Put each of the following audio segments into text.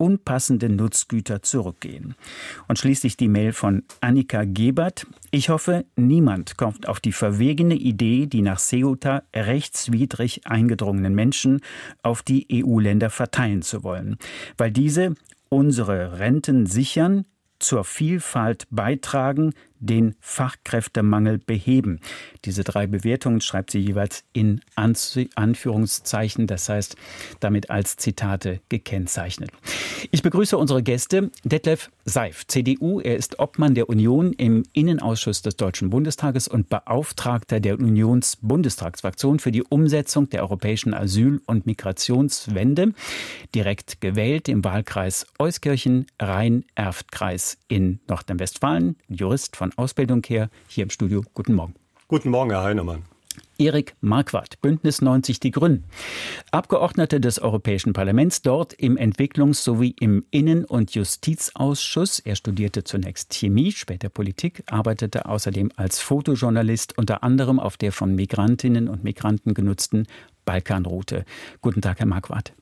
unpassende Nutzgüter zurückgehen. Und schließlich die Mail von Annika Gebert. Ich hoffe, niemand kommt auf die verwegene Idee, die nach Ceuta rechtswidrig eingedrungenen Menschen auf die EU-Länder verteilen zu wollen, weil diese unsere Renten sichern, zur Vielfalt beitragen, den Fachkräftemangel beheben. Diese 3 Bewertungen schreibt sie jeweils in Anführungszeichen, das heißt damit als Zitate gekennzeichnet. Ich begrüße unsere Gäste. Detlef Seif, CDU. Er ist Obmann der Union im Innenausschuss des Deutschen Bundestages und Beauftragter der Unionsbundestagsfraktion für die Umsetzung der europäischen Asyl- und Migrationswende. Direkt gewählt im Wahlkreis Euskirchen, Rhein-Erft-Kreis in Nordrhein-Westfalen. Jurist von Ausbildung her, hier im Studio. Guten Morgen. Guten Morgen, Herr Heinemann. Erik Marquardt, Bündnis 90 Die Grünen. Abgeordneter des Europäischen Parlaments, dort im Entwicklungs- sowie im Innen- und Justizausschuss. Er studierte zunächst Chemie, später Politik, arbeitete außerdem als Fotojournalist, unter anderem auf der von Migrantinnen und Migranten genutzten Balkanroute. Guten Tag, Herr Marquardt.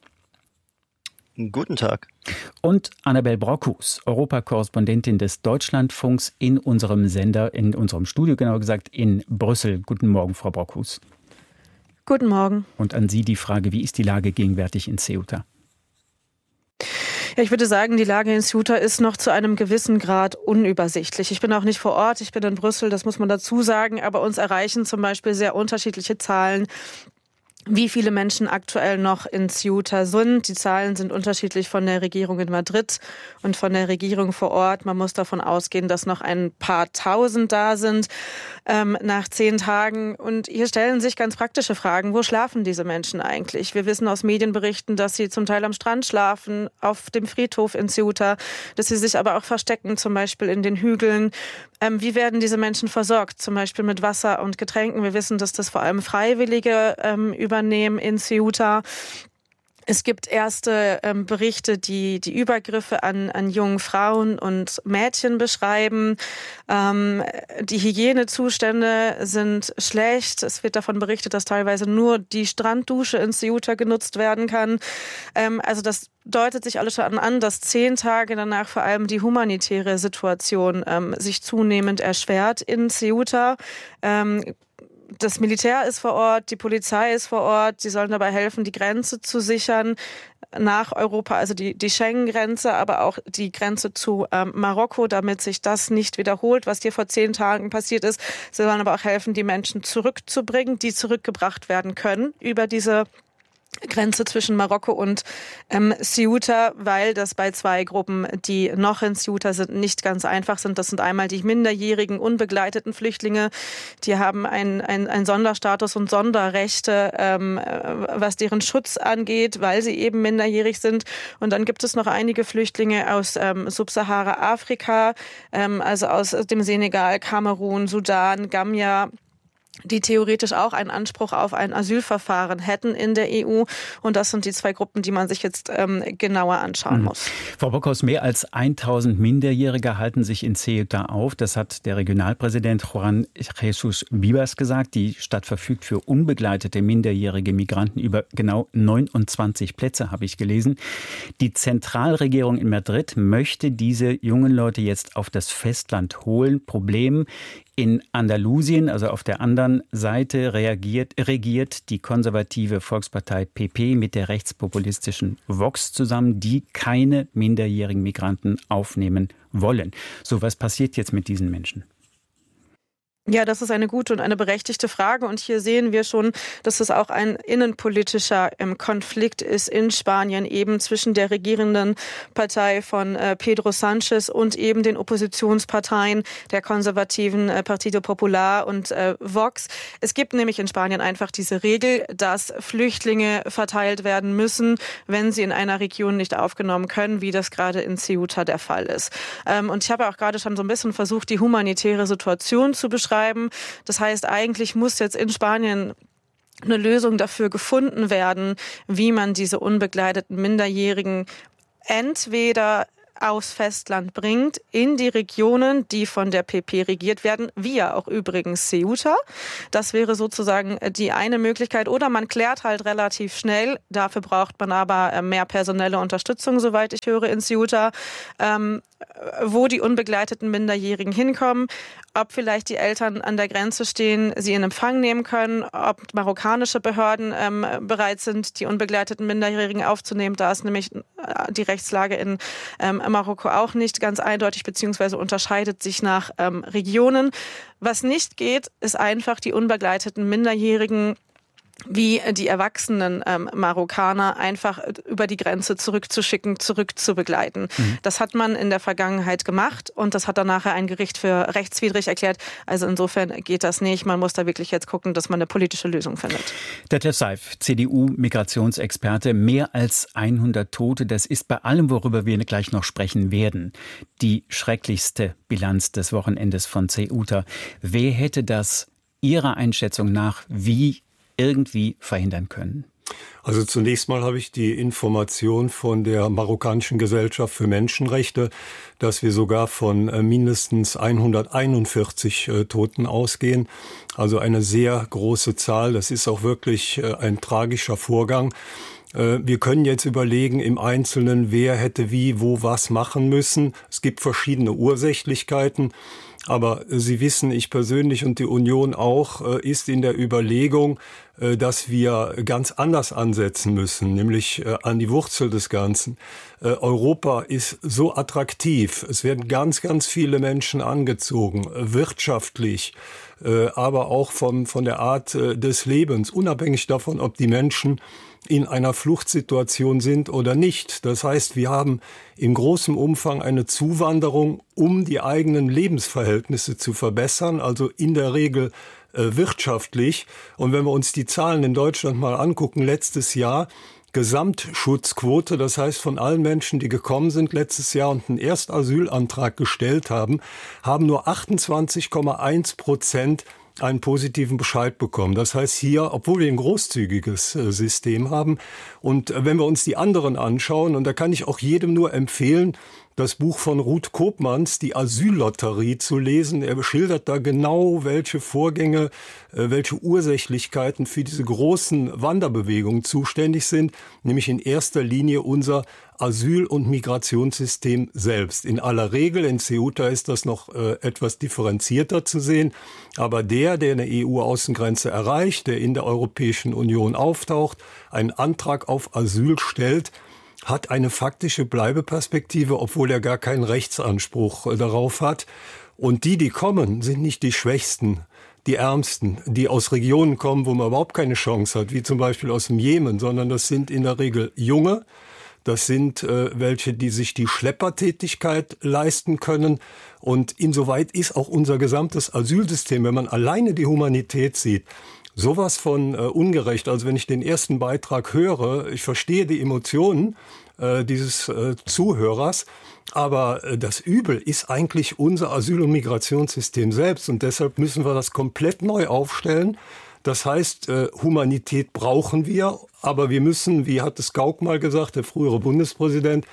Guten Tag. Und Annabel Brockhus, Europakorrespondentin des Deutschlandfunks in unserem Sender, in unserem Studio genauer gesagt, in Brüssel. Guten Morgen, Frau Brockhus. Guten Morgen. Und an Sie die Frage, wie ist die Lage gegenwärtig in Ceuta? Ja, ich würde sagen, die Lage in Ceuta ist noch zu einem gewissen Grad unübersichtlich. Ich bin auch nicht vor Ort, ich bin in Brüssel, das muss man dazu sagen, aber uns erreichen zum Beispiel sehr unterschiedliche Zahlen, wie viele Menschen aktuell noch in Ceuta sind. Die Zahlen sind unterschiedlich von der Regierung in Madrid und von der Regierung vor Ort. Man muss davon ausgehen, dass noch ein paar Tausend da sind nach 10 Tagen. Und hier stellen sich ganz praktische Fragen. Wo schlafen diese Menschen eigentlich? Wir wissen aus Medienberichten, dass sie zum Teil am Strand schlafen, auf dem Friedhof in Ceuta, dass sie sich aber auch verstecken, zum Beispiel in den Hügeln. Wie werden diese Menschen versorgt? Zum Beispiel mit Wasser und Getränken. Wir wissen, dass das vor allem Freiwillige übernehmen in Ceuta. Es gibt erste Berichte, die Übergriffe an jungen Frauen und Mädchen beschreiben. Die Hygienezustände sind schlecht. Es wird davon berichtet, dass teilweise nur die Stranddusche in Ceuta genutzt werden kann. Also das deutet sich alles schon an, dass 10 Tage danach vor allem die humanitäre Situation sich zunehmend erschwert in Ceuta. Das Militär ist vor Ort, die Polizei ist vor Ort. Sie sollen dabei helfen, die Grenze zu sichern nach Europa, also die Schengen-Grenze, aber auch die Grenze zu Marokko, damit sich das nicht wiederholt, was hier vor 10 Tagen passiert ist. Sie sollen aber auch helfen, die Menschen zurückzubringen, die zurückgebracht werden können über diese Grenze zwischen Marokko und Ceuta, weil das bei 2 Gruppen, die noch in Ceuta sind, nicht ganz einfach sind. Das sind einmal die minderjährigen, unbegleiteten Flüchtlinge. Die haben einen Sonderstatus und Sonderrechte, was deren Schutz angeht, weil sie eben minderjährig sind. Und dann gibt es noch einige Flüchtlinge aus Subsahara-Afrika, also aus dem Senegal, Kamerun, Sudan, Gambia, die theoretisch auch einen Anspruch auf ein Asylverfahren hätten in der EU. Und das sind die 2 Gruppen, die man sich jetzt genauer anschauen muss. Frau Brockhaus, mehr als 1000 Minderjährige halten sich in Ceuta auf. Das hat der Regionalpräsident Juan Jesus Vivas gesagt. Die Stadt verfügt für unbegleitete minderjährige Migranten über genau 29 Plätze, habe ich gelesen. Die Zentralregierung in Madrid möchte diese jungen Leute jetzt auf das Festland holen. Problem: in Andalusien, also auf der anderen Seite, regiert die konservative Volkspartei PP mit der rechtspopulistischen Vox zusammen, die keine minderjährigen Migranten aufnehmen wollen. So, was passiert jetzt mit diesen Menschen? Ja, das ist eine gute und eine berechtigte Frage. Und hier sehen wir schon, dass es auch ein innenpolitischer Konflikt ist in Spanien, eben zwischen der regierenden Partei von Pedro Sanchez und eben den Oppositionsparteien der konservativen Partido Popular und Vox. Es gibt nämlich in Spanien einfach diese Regel, dass Flüchtlinge verteilt werden müssen, wenn sie in einer Region nicht aufgenommen können, wie das gerade in Ceuta der Fall ist. Und ich habe auch gerade schon so ein bisschen versucht, die humanitäre Situation zu beschreiben. Das heißt, eigentlich muss jetzt in Spanien eine Lösung dafür gefunden werden, wie man diese unbegleiteten Minderjährigen entweder aufs Festland bringt, in die Regionen, die von der PP regiert werden, wie ja auch übrigens Ceuta. Das wäre sozusagen die eine Möglichkeit. Oder man klärt halt relativ schnell, dafür braucht man aber mehr personelle Unterstützung, soweit ich höre, in Ceuta, wo die unbegleiteten Minderjährigen hinkommen, ob vielleicht die Eltern an der Grenze stehen, sie in Empfang nehmen können, ob marokkanische Behörden bereit sind, die unbegleiteten Minderjährigen aufzunehmen. Da ist nämlich die Rechtslage in Marokko auch nicht ganz eindeutig, beziehungsweise unterscheidet sich nach Regionen. Was nicht geht, ist einfach die unbegleiteten Minderjährigen wie die erwachsenen Marokkaner einfach über die Grenze zurückzuschicken, zurückzubegleiten. Das hat man in der Vergangenheit gemacht und das hat dann nachher ein Gericht für rechtswidrig erklärt. Also insofern geht das nicht. Man muss da wirklich jetzt gucken, dass man eine politische Lösung findet. Detlef Seif, CDU-Migrationsexperte, mehr als 100 Tote. Das ist bei allem, worüber wir gleich noch sprechen werden, die schrecklichste Bilanz des Wochenendes von Ceuta. Wer hätte das Ihrer Einschätzung nach irgendwie verhindern können? Also zunächst mal habe ich die Information von der marokkanischen Gesellschaft für Menschenrechte, dass wir sogar von mindestens 141 Toten ausgehen. Also eine sehr große Zahl. Das ist auch wirklich ein tragischer Vorgang. Wir können jetzt überlegen im Einzelnen, wer hätte wie, wo, was machen müssen. Es gibt verschiedene Ursächlichkeiten. Aber Sie wissen, ich persönlich und die Union auch, ist in der Überlegung, dass wir ganz anders ansetzen müssen, nämlich an die Wurzel des Ganzen. Europa ist so attraktiv. Es werden ganz, ganz viele Menschen angezogen, wirtschaftlich, aber auch von der Art des Lebens, unabhängig davon, ob die Menschen in einer Fluchtsituation sind oder nicht. Das heißt, wir haben in großem Umfang eine Zuwanderung, um die eigenen Lebensverhältnisse zu verbessern, also in der Regel wirtschaftlich. Und wenn wir uns die Zahlen in Deutschland mal angucken, letztes Jahr Gesamtschutzquote, das heißt von allen Menschen, die gekommen sind letztes Jahr und einen Erstasylantrag gestellt haben, haben nur 28,1% einen positiven Bescheid bekommen. Das heißt hier, obwohl wir ein großzügiges System haben. Und wenn wir uns die anderen anschauen, und da kann ich auch jedem nur empfehlen, das Buch von Ruth Koopmans, die Asyllotterie, zu lesen. Er beschildert da genau, welche Vorgänge, welche Ursächlichkeiten für diese großen Wanderbewegungen zuständig sind, nämlich in erster Linie unser Asyl- und Migrationssystem selbst. In aller Regel, in Ceuta ist das noch etwas differenzierter zu sehen, aber der eine EU-Außengrenze erreicht, der in der Europäischen Union auftaucht, einen Antrag auf Asyl stellt, hat eine faktische Bleibeperspektive, obwohl er gar keinen Rechtsanspruch darauf hat. Und die kommen, sind nicht die Schwächsten, die Ärmsten, die aus Regionen kommen, wo man überhaupt keine Chance hat, wie zum Beispiel aus dem Jemen, sondern das sind in der Regel Junge. Das sind welche, die sich die Schleppertätigkeit leisten können. Und insoweit ist auch unser gesamtes Asylsystem, wenn man alleine die Humanität sieht, sowas von ungerecht. Also wenn ich den ersten Beitrag höre, ich verstehe die Emotionen dieses Zuhörers, aber das Übel ist eigentlich unser Asyl- und Migrationssystem selbst. Und deshalb müssen wir das komplett neu aufstellen. Das heißt, Humanität brauchen wir, aber wir müssen, wie hat es Gauck mal gesagt, der frühere Bundespräsident,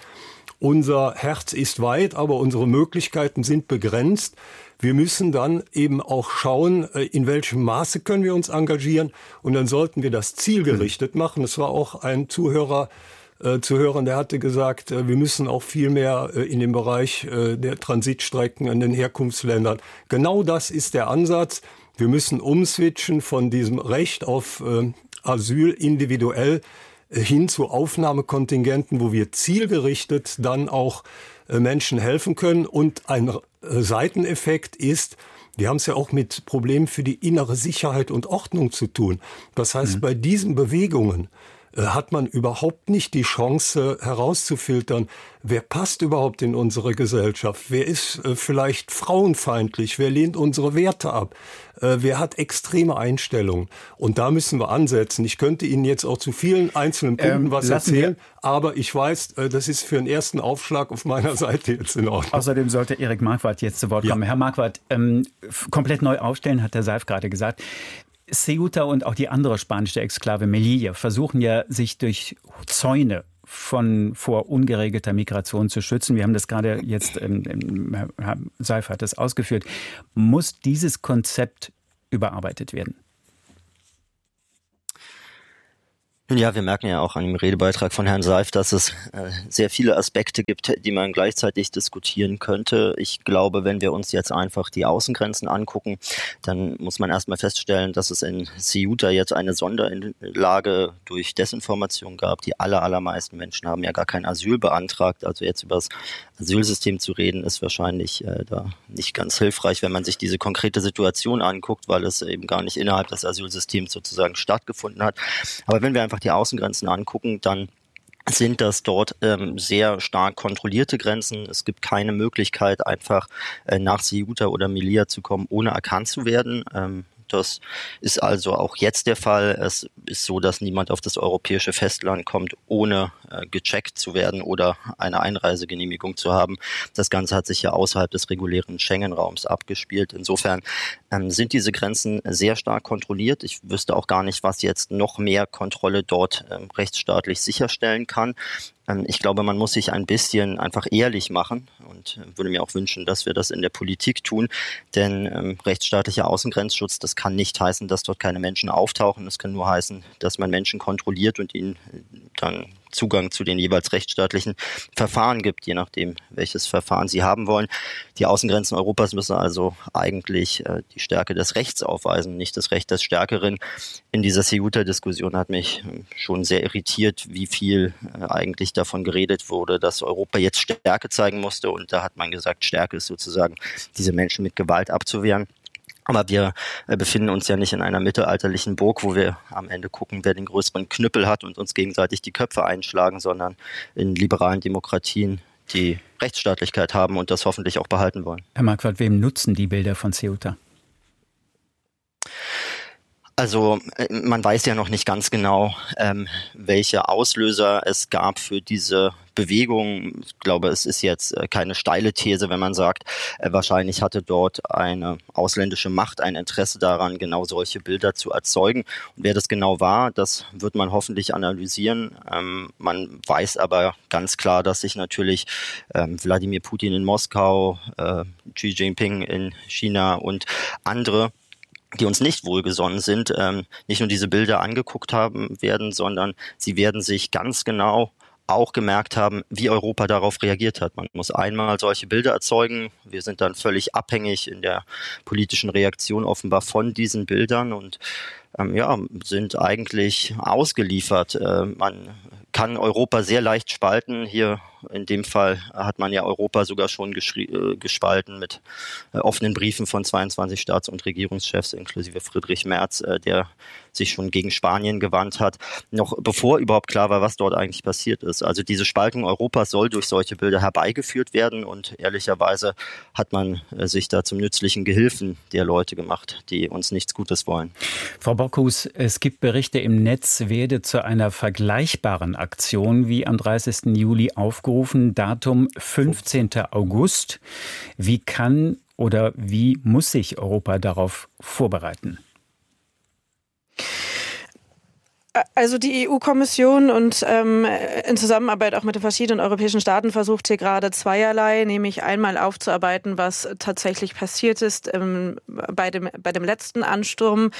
unser Herz ist weit, aber unsere Möglichkeiten sind begrenzt. Wir müssen dann eben auch schauen, in welchem Maße können wir uns engagieren. Und dann sollten wir das zielgerichtet machen. Es war auch ein Zuhörer zu hören, der hatte gesagt, wir müssen auch viel mehr in dem Bereich der Transitstrecken in den Herkunftsländern. Genau das ist der Ansatz. Wir müssen umswitchen von diesem Recht auf Asyl individuell hin zu Aufnahmekontingenten, wo wir zielgerichtet dann auch Menschen helfen können. Und ein Seiteneffekt ist, wir haben es ja auch mit Problemen für die innere Sicherheit und Ordnung zu tun. Das heißt, bei diesen Bewegungen hat man überhaupt nicht die Chance herauszufiltern, wer passt überhaupt in unsere Gesellschaft, wer ist vielleicht frauenfeindlich, wer lehnt unsere Werte ab, wer hat extreme Einstellungen. Und da müssen wir ansetzen. Ich könnte Ihnen jetzt auch zu vielen einzelnen Punkten was erzählen, aber ich weiß, das ist für einen ersten Aufschlag auf meiner Seite jetzt in Ordnung. Außerdem sollte Erik Marquardt jetzt zu Wort kommen. Herr Marquardt, komplett neu aufstellen, hat der Seif gerade gesagt. Ceuta und auch die andere spanische Exklave Melilla versuchen ja, sich durch Zäune vor ungeregelter Migration zu schützen. Wir haben das gerade jetzt, Herr Seif hat das ausgeführt. Muss dieses Konzept überarbeitet werden? Ja, wir merken ja auch an dem Redebeitrag von Herrn Seif, dass es sehr viele Aspekte gibt, die man gleichzeitig diskutieren könnte. Ich glaube, wenn wir uns jetzt einfach die Außengrenzen angucken, dann muss man erstmal feststellen, dass es in Ceuta jetzt eine Sonderlage durch Desinformation gab. Die allermeisten Menschen haben ja gar kein Asyl beantragt. Also jetzt über das Asylsystem zu reden, ist wahrscheinlich da nicht ganz hilfreich, wenn man sich diese konkrete Situation anguckt, weil es eben gar nicht innerhalb des Asylsystems sozusagen stattgefunden hat. Aber wenn wir einfach die Außengrenzen angucken, dann sind das dort sehr stark kontrollierte Grenzen. Es gibt keine Möglichkeit, einfach nach Ceuta oder Melilla zu kommen, ohne erkannt zu werden. Das ist also auch jetzt der Fall. Es ist so, dass niemand auf das europäische Festland kommt, ohne gecheckt zu werden oder eine Einreisegenehmigung zu haben. Das Ganze hat sich ja außerhalb des regulären Schengen-Raums abgespielt. Insofern sind diese Grenzen sehr stark kontrolliert. Ich wüsste auch gar nicht, was jetzt noch mehr Kontrolle dort rechtsstaatlich sicherstellen kann. Ich glaube, man muss sich ein bisschen einfach ehrlich machen und würde mir auch wünschen, dass wir das in der Politik tun, denn rechtsstaatlicher Außengrenzschutz, das kann nicht heißen, dass dort keine Menschen auftauchen. Das kann nur heißen, dass man Menschen kontrolliert und ihnen dann Zugang zu den jeweils rechtsstaatlichen Verfahren gibt, je nachdem, welches Verfahren sie haben wollen. Die Außengrenzen Europas müssen also eigentlich die Stärke des Rechts aufweisen, nicht das Recht des Stärkeren. In dieser Ceuta-Diskussion hat mich schon sehr irritiert, wie viel eigentlich davon geredet wurde, dass Europa jetzt Stärke zeigen musste. Und da hat man gesagt, Stärke ist sozusagen, diese Menschen mit Gewalt abzuwehren. Aber wir befinden uns ja nicht in einer mittelalterlichen Burg, wo wir am Ende gucken, wer den größeren Knüppel hat und uns gegenseitig die Köpfe einschlagen, sondern in liberalen Demokratien, die Rechtsstaatlichkeit haben und das hoffentlich auch behalten wollen. Herr Marquardt, wem nutzen die Bilder von Ceuta? Also man weiß ja noch nicht ganz genau, welche Auslöser es gab für diese Bewegung. Ich glaube, es ist jetzt keine steile These, wenn man sagt, wahrscheinlich hatte dort eine ausländische Macht ein Interesse daran, genau solche Bilder zu erzeugen. Und wer das genau war, das wird man hoffentlich analysieren. Man weiß aber ganz klar, dass sich natürlich Wladimir Putin in Moskau, Xi Jinping in China und andere, die uns nicht wohlgesonnen sind, nicht nur diese Bilder angeguckt haben werden, sondern sie werden sich ganz genau auch gemerkt haben, wie Europa darauf reagiert hat. Man muss einmal solche Bilder erzeugen. Wir sind dann völlig abhängig in der politischen Reaktion offenbar von diesen Bildern und sind eigentlich ausgeliefert. Man kann Europa sehr leicht spalten. Hier in dem Fall hat man ja Europa sogar schon gespalten mit offenen Briefen von 22 Staats- und Regierungschefs, inklusive Friedrich Merz, der sich schon gegen Spanien gewandt hat, noch bevor überhaupt klar war, was dort eigentlich passiert ist. Also diese Spaltung Europas soll durch solche Bilder herbeigeführt werden und ehrlicherweise hat man sich da zum nützlichen Gehilfen der Leute gemacht, die uns nichts Gutes wollen. Frau Bockhus, es gibt Berichte im Netz, werde zu einer vergleichbaren Aktion wie am 30. Juli aufgerufen, Datum 15. August. Wie kann oder wie muss sich Europa darauf vorbereiten? Also die EU-Kommission und in Zusammenarbeit auch mit den verschiedenen europäischen Staaten versucht hier gerade zweierlei, nämlich einmal aufzuarbeiten, was tatsächlich passiert ist bei dem letzten Ansturm,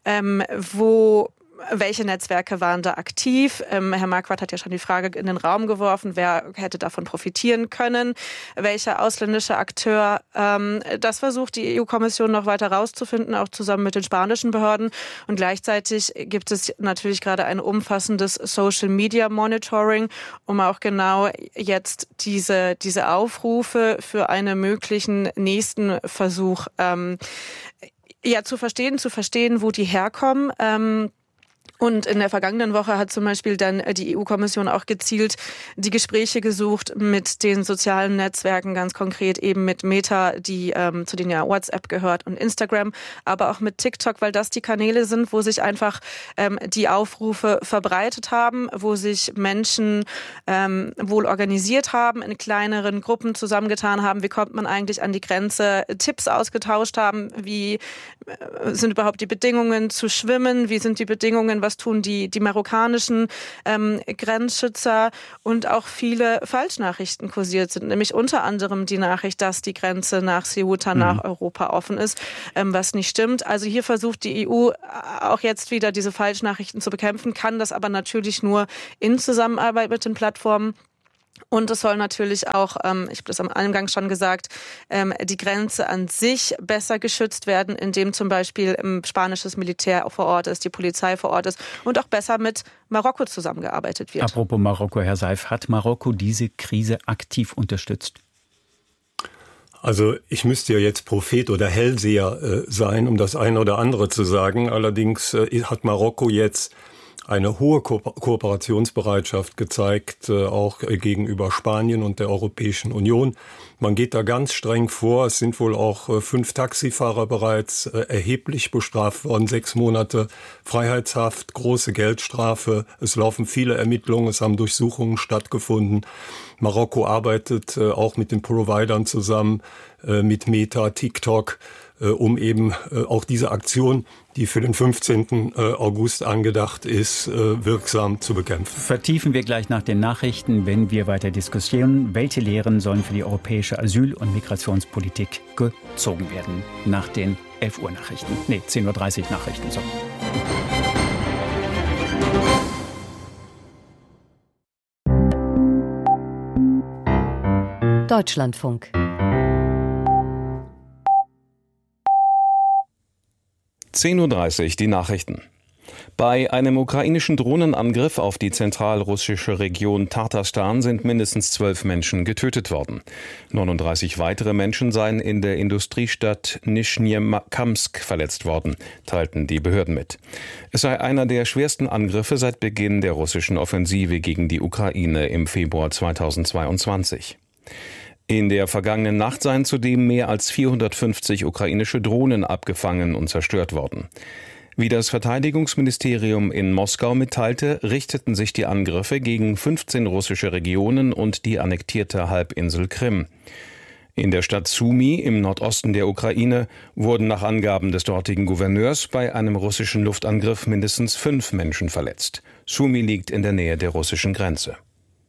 welche Netzwerke waren da aktiv? Herr Marquardt hat ja schon die Frage in den Raum geworfen, wer hätte davon profitieren können? Welcher ausländische Akteur? Das versucht die EU-Kommission noch weiter rauszufinden, auch zusammen mit den spanischen Behörden. Und gleichzeitig gibt es natürlich gerade ein umfassendes Social-Media-Monitoring, um auch genau jetzt diese Aufrufe für einen möglichen nächsten Versuch zu verstehen, wo die herkommen. Und in der vergangenen Woche hat zum Beispiel dann die EU-Kommission auch gezielt die Gespräche gesucht mit den sozialen Netzwerken, ganz konkret eben mit Meta, die zu denen ja WhatsApp gehört, und Instagram, aber auch mit TikTok, weil das die Kanäle sind, wo sich einfach die Aufrufe verbreitet haben, wo sich Menschen wohl organisiert haben, in kleineren Gruppen zusammengetan haben. Wie kommt man eigentlich an die Grenze? Tipps ausgetauscht haben. Wie sind überhaupt die Bedingungen zu schwimmen? Wie sind die Bedingungen, was tun die marokkanischen Grenzschützer, und auch viele Falschnachrichten kursiert sind, nämlich unter anderem die Nachricht, dass die Grenze nach Ceuta, nach Europa offen ist, was nicht stimmt. Also hier versucht die EU auch jetzt wieder diese Falschnachrichten zu bekämpfen, kann das aber natürlich nur in Zusammenarbeit mit den Plattformen. Und es soll natürlich auch, ich habe das am Eingang schon gesagt, die Grenze an sich besser geschützt werden, indem zum Beispiel spanisches Militär vor Ort ist, die Polizei vor Ort ist und auch besser mit Marokko zusammengearbeitet wird. Apropos Marokko, Herr Seif, hat Marokko diese Krise aktiv unterstützt? Also ich müsste ja jetzt Prophet oder Hellseher sein, um das eine oder andere zu sagen. Allerdings hat Marokko jetzt eine hohe Kooperationsbereitschaft gezeigt, auch gegenüber Spanien und der Europäischen Union. Man geht da ganz streng vor. Es sind wohl auch 5 Taxifahrer bereits erheblich bestraft worden. 6 Monate Freiheitshaft, große Geldstrafe. Es laufen viele Ermittlungen, es haben Durchsuchungen stattgefunden. Marokko arbeitet auch mit den Providern zusammen, mit Meta, TikTok, um eben auch diese Aktion, die für den 15. August angedacht ist, wirksam zu bekämpfen. Vertiefen wir gleich nach den Nachrichten, wenn wir weiter diskutieren. Welche Lehren sollen für die europäische Asyl- und Migrationspolitik gezogen werden? Nach den 11 Uhr Nachrichten. 10.30 Uhr Nachrichten. So. Deutschlandfunk. 10.30 Uhr die Nachrichten. Bei einem ukrainischen Drohnenangriff auf die zentralrussische Region Tatarstan sind mindestens 12 Menschen getötet worden. 39 weitere Menschen seien in der Industriestadt Nischnjekamsk verletzt worden, teilten die Behörden mit. Es sei einer der schwersten Angriffe seit Beginn der russischen Offensive gegen die Ukraine im Februar 2022. In der vergangenen Nacht seien zudem mehr als 450 ukrainische Drohnen abgefangen und zerstört worden. Wie das Verteidigungsministerium in Moskau mitteilte, richteten sich die Angriffe gegen 15 russische Regionen und die annektierte Halbinsel Krim. In der Stadt Sumy im Nordosten der Ukraine wurden nach Angaben des dortigen Gouverneurs bei einem russischen Luftangriff mindestens 5 Menschen verletzt. Sumy liegt in der Nähe der russischen Grenze.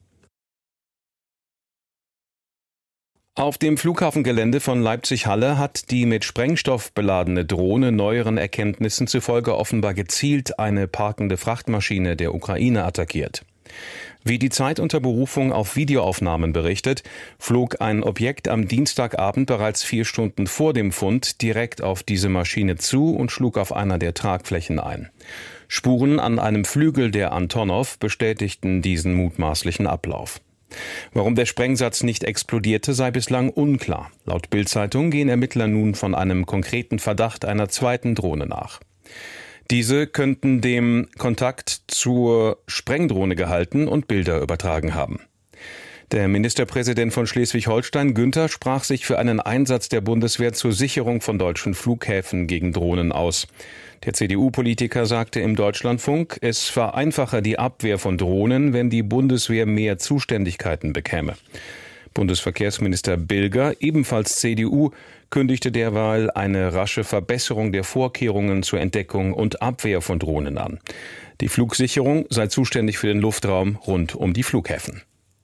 Auf dem Flughafengelände von Leipzig-Halle hat die mit Sprengstoff beladene Drohne neueren Erkenntnissen zufolge offenbar gezielt eine parkende Frachtmaschine der Ukraine attackiert. Wie die Zeit unter Berufung auf Videoaufnahmen berichtet, flog ein Objekt am Dienstagabend bereits 4 Stunden vor dem Fund direkt auf diese Maschine zu und schlug auf einer der Tragflächen ein. Spuren an einem Flügel der Antonov bestätigten diesen mutmaßlichen Ablauf. Warum der Sprengsatz nicht explodierte, sei bislang unklar. Laut Bild-Zeitung gehen Ermittler nun von einem konkreten Verdacht einer zweiten Drohne nach. Diese könnten dem Kontakt zur Sprengdrohne gehalten und Bilder übertragen haben. Der Ministerpräsident von Schleswig-Holstein, Günther, sprach sich für einen Einsatz der Bundeswehr zur Sicherung von deutschen Flughäfen gegen Drohnen aus. Der CDU-Politiker sagte im Deutschlandfunk, es vereinfache die Abwehr von Drohnen, wenn die Bundeswehr mehr Zuständigkeiten bekäme. Bundesverkehrsminister Bilger, ebenfalls CDU, kündigte derweil eine rasche Verbesserung der Vorkehrungen zur Entdeckung und Abwehr von Drohnen an. Die Flugsicherung sei zuständig für den Luftraum rund um die Flughäfen.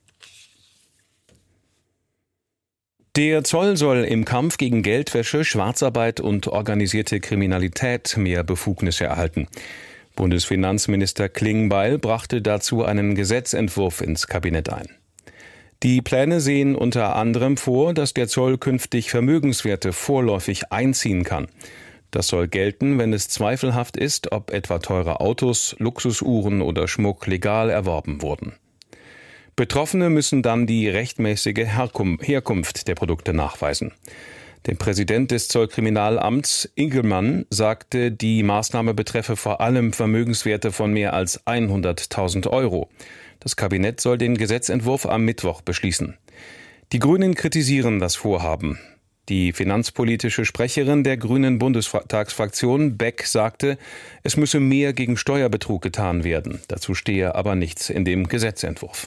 Der Zoll soll im Kampf gegen Geldwäsche, Schwarzarbeit und organisierte Kriminalität mehr Befugnisse erhalten. Bundesfinanzminister Klingbeil brachte dazu einen Gesetzentwurf ins Kabinett ein. Die Pläne sehen unter anderem vor, dass der Zoll künftig Vermögenswerte vorläufig einziehen kann. Das soll gelten, wenn es zweifelhaft ist, ob etwa teure Autos, Luxusuhren oder Schmuck legal erworben wurden. Betroffene müssen dann die rechtmäßige Herkunft der Produkte nachweisen. Der Präsident des Zollkriminalamts Ingelmann sagte, die Maßnahme betreffe vor allem Vermögenswerte von mehr als 100.000 Euro. Das Kabinett soll den Gesetzentwurf am Mittwoch beschließen. Die Grünen kritisieren das Vorhaben. Die finanzpolitische Sprecherin der Grünen Bundestagsfraktion, Beck, sagte, es müsse mehr gegen Steuerbetrug getan werden. Dazu stehe aber nichts in dem Gesetzentwurf.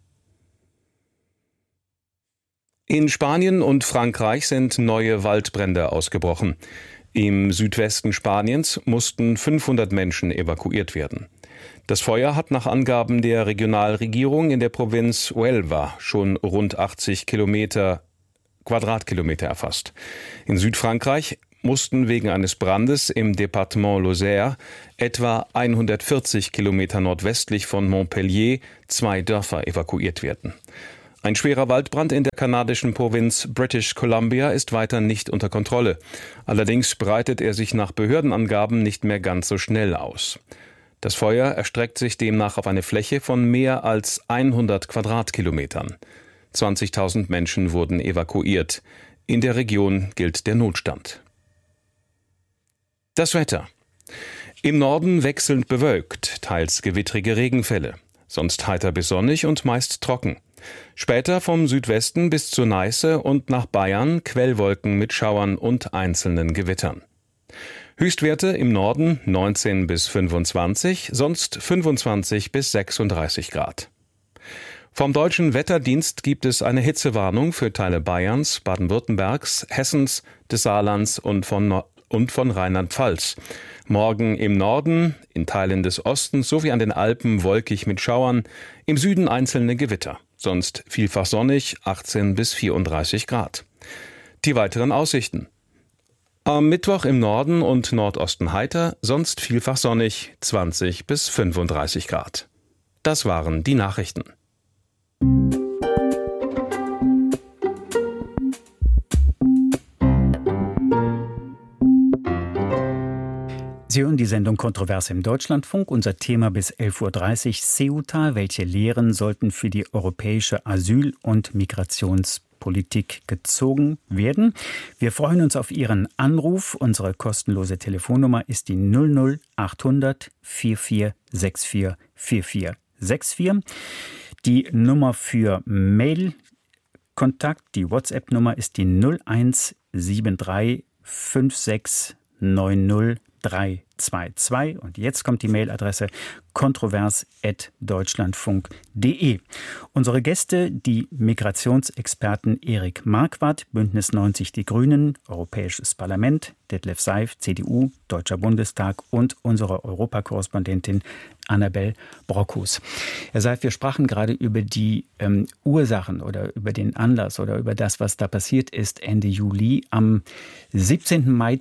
In Spanien und Frankreich sind neue Waldbrände ausgebrochen. Im Südwesten Spaniens mussten 500 Menschen evakuiert werden. Das Feuer hat nach Angaben der Regionalregierung in der Provinz Huelva schon rund 80 Quadratkilometer erfasst. In Südfrankreich mussten wegen eines Brandes im Departement Lozère, etwa 140 Kilometer nordwestlich von Montpellier, 2 Dörfer evakuiert werden. Ein schwerer Waldbrand in der kanadischen Provinz British Columbia ist weiter nicht unter Kontrolle. Allerdings breitet er sich nach Behördenangaben nicht mehr ganz so schnell aus. Das Feuer erstreckt sich demnach auf eine Fläche von mehr als 100 Quadratkilometern. 20.000 Menschen wurden evakuiert. In der Region gilt der Notstand. Das Wetter. Im Norden wechselnd bewölkt, teils gewittrige Regenfälle. Sonst heiter bis sonnig und meist trocken. Später vom Südwesten bis zur Neiße und nach Bayern Quellwolken mit Schauern und einzelnen Gewittern. Höchstwerte im Norden 19 bis 25, sonst 25 bis 36 Grad. Vom Deutschen Wetterdienst gibt es eine Hitzewarnung für Teile Bayerns, Baden-Württembergs, Hessens, des Saarlands und von Rheinland-Pfalz. Morgen im Norden, in Teilen des Ostens sowie an den Alpen wolkig mit Schauern, im Süden einzelne Gewitter. Sonst vielfach sonnig, 18 bis 34 Grad. Die weiteren Aussichten. Am Mittwoch im Norden und Nordosten heiter, sonst vielfach sonnig, 20 bis 35 Grad. Das waren die Nachrichten. Sie hören die Sendung Kontrovers im Deutschlandfunk. Unser Thema bis 11.30 Uhr Ceuta. Welche Lehren sollten für die europäische Asyl- und Migrationspolitik gezogen werden? Wir freuen uns auf Ihren Anruf. Unsere kostenlose Telefonnummer ist die 00800 4464 4464. Die Nummer für Mail-Kontakt, die WhatsApp-Nummer ist die 0173 56 90 322. Und jetzt kommt die Mailadresse kontrovers@deutschlandfunk.de. Unsere Gäste, die Migrationsexperten Erik Marquardt, Bündnis 90 Die Grünen, Europäisches Parlament, Detlef Seif, CDU, Deutscher Bundestag und unsere Europakorrespondentin Annabel Brockhus. Herr Seif, wir sprachen gerade über die Ursachen oder über den Anlass oder über das, was da passiert ist Ende Juli. Am 17. Mai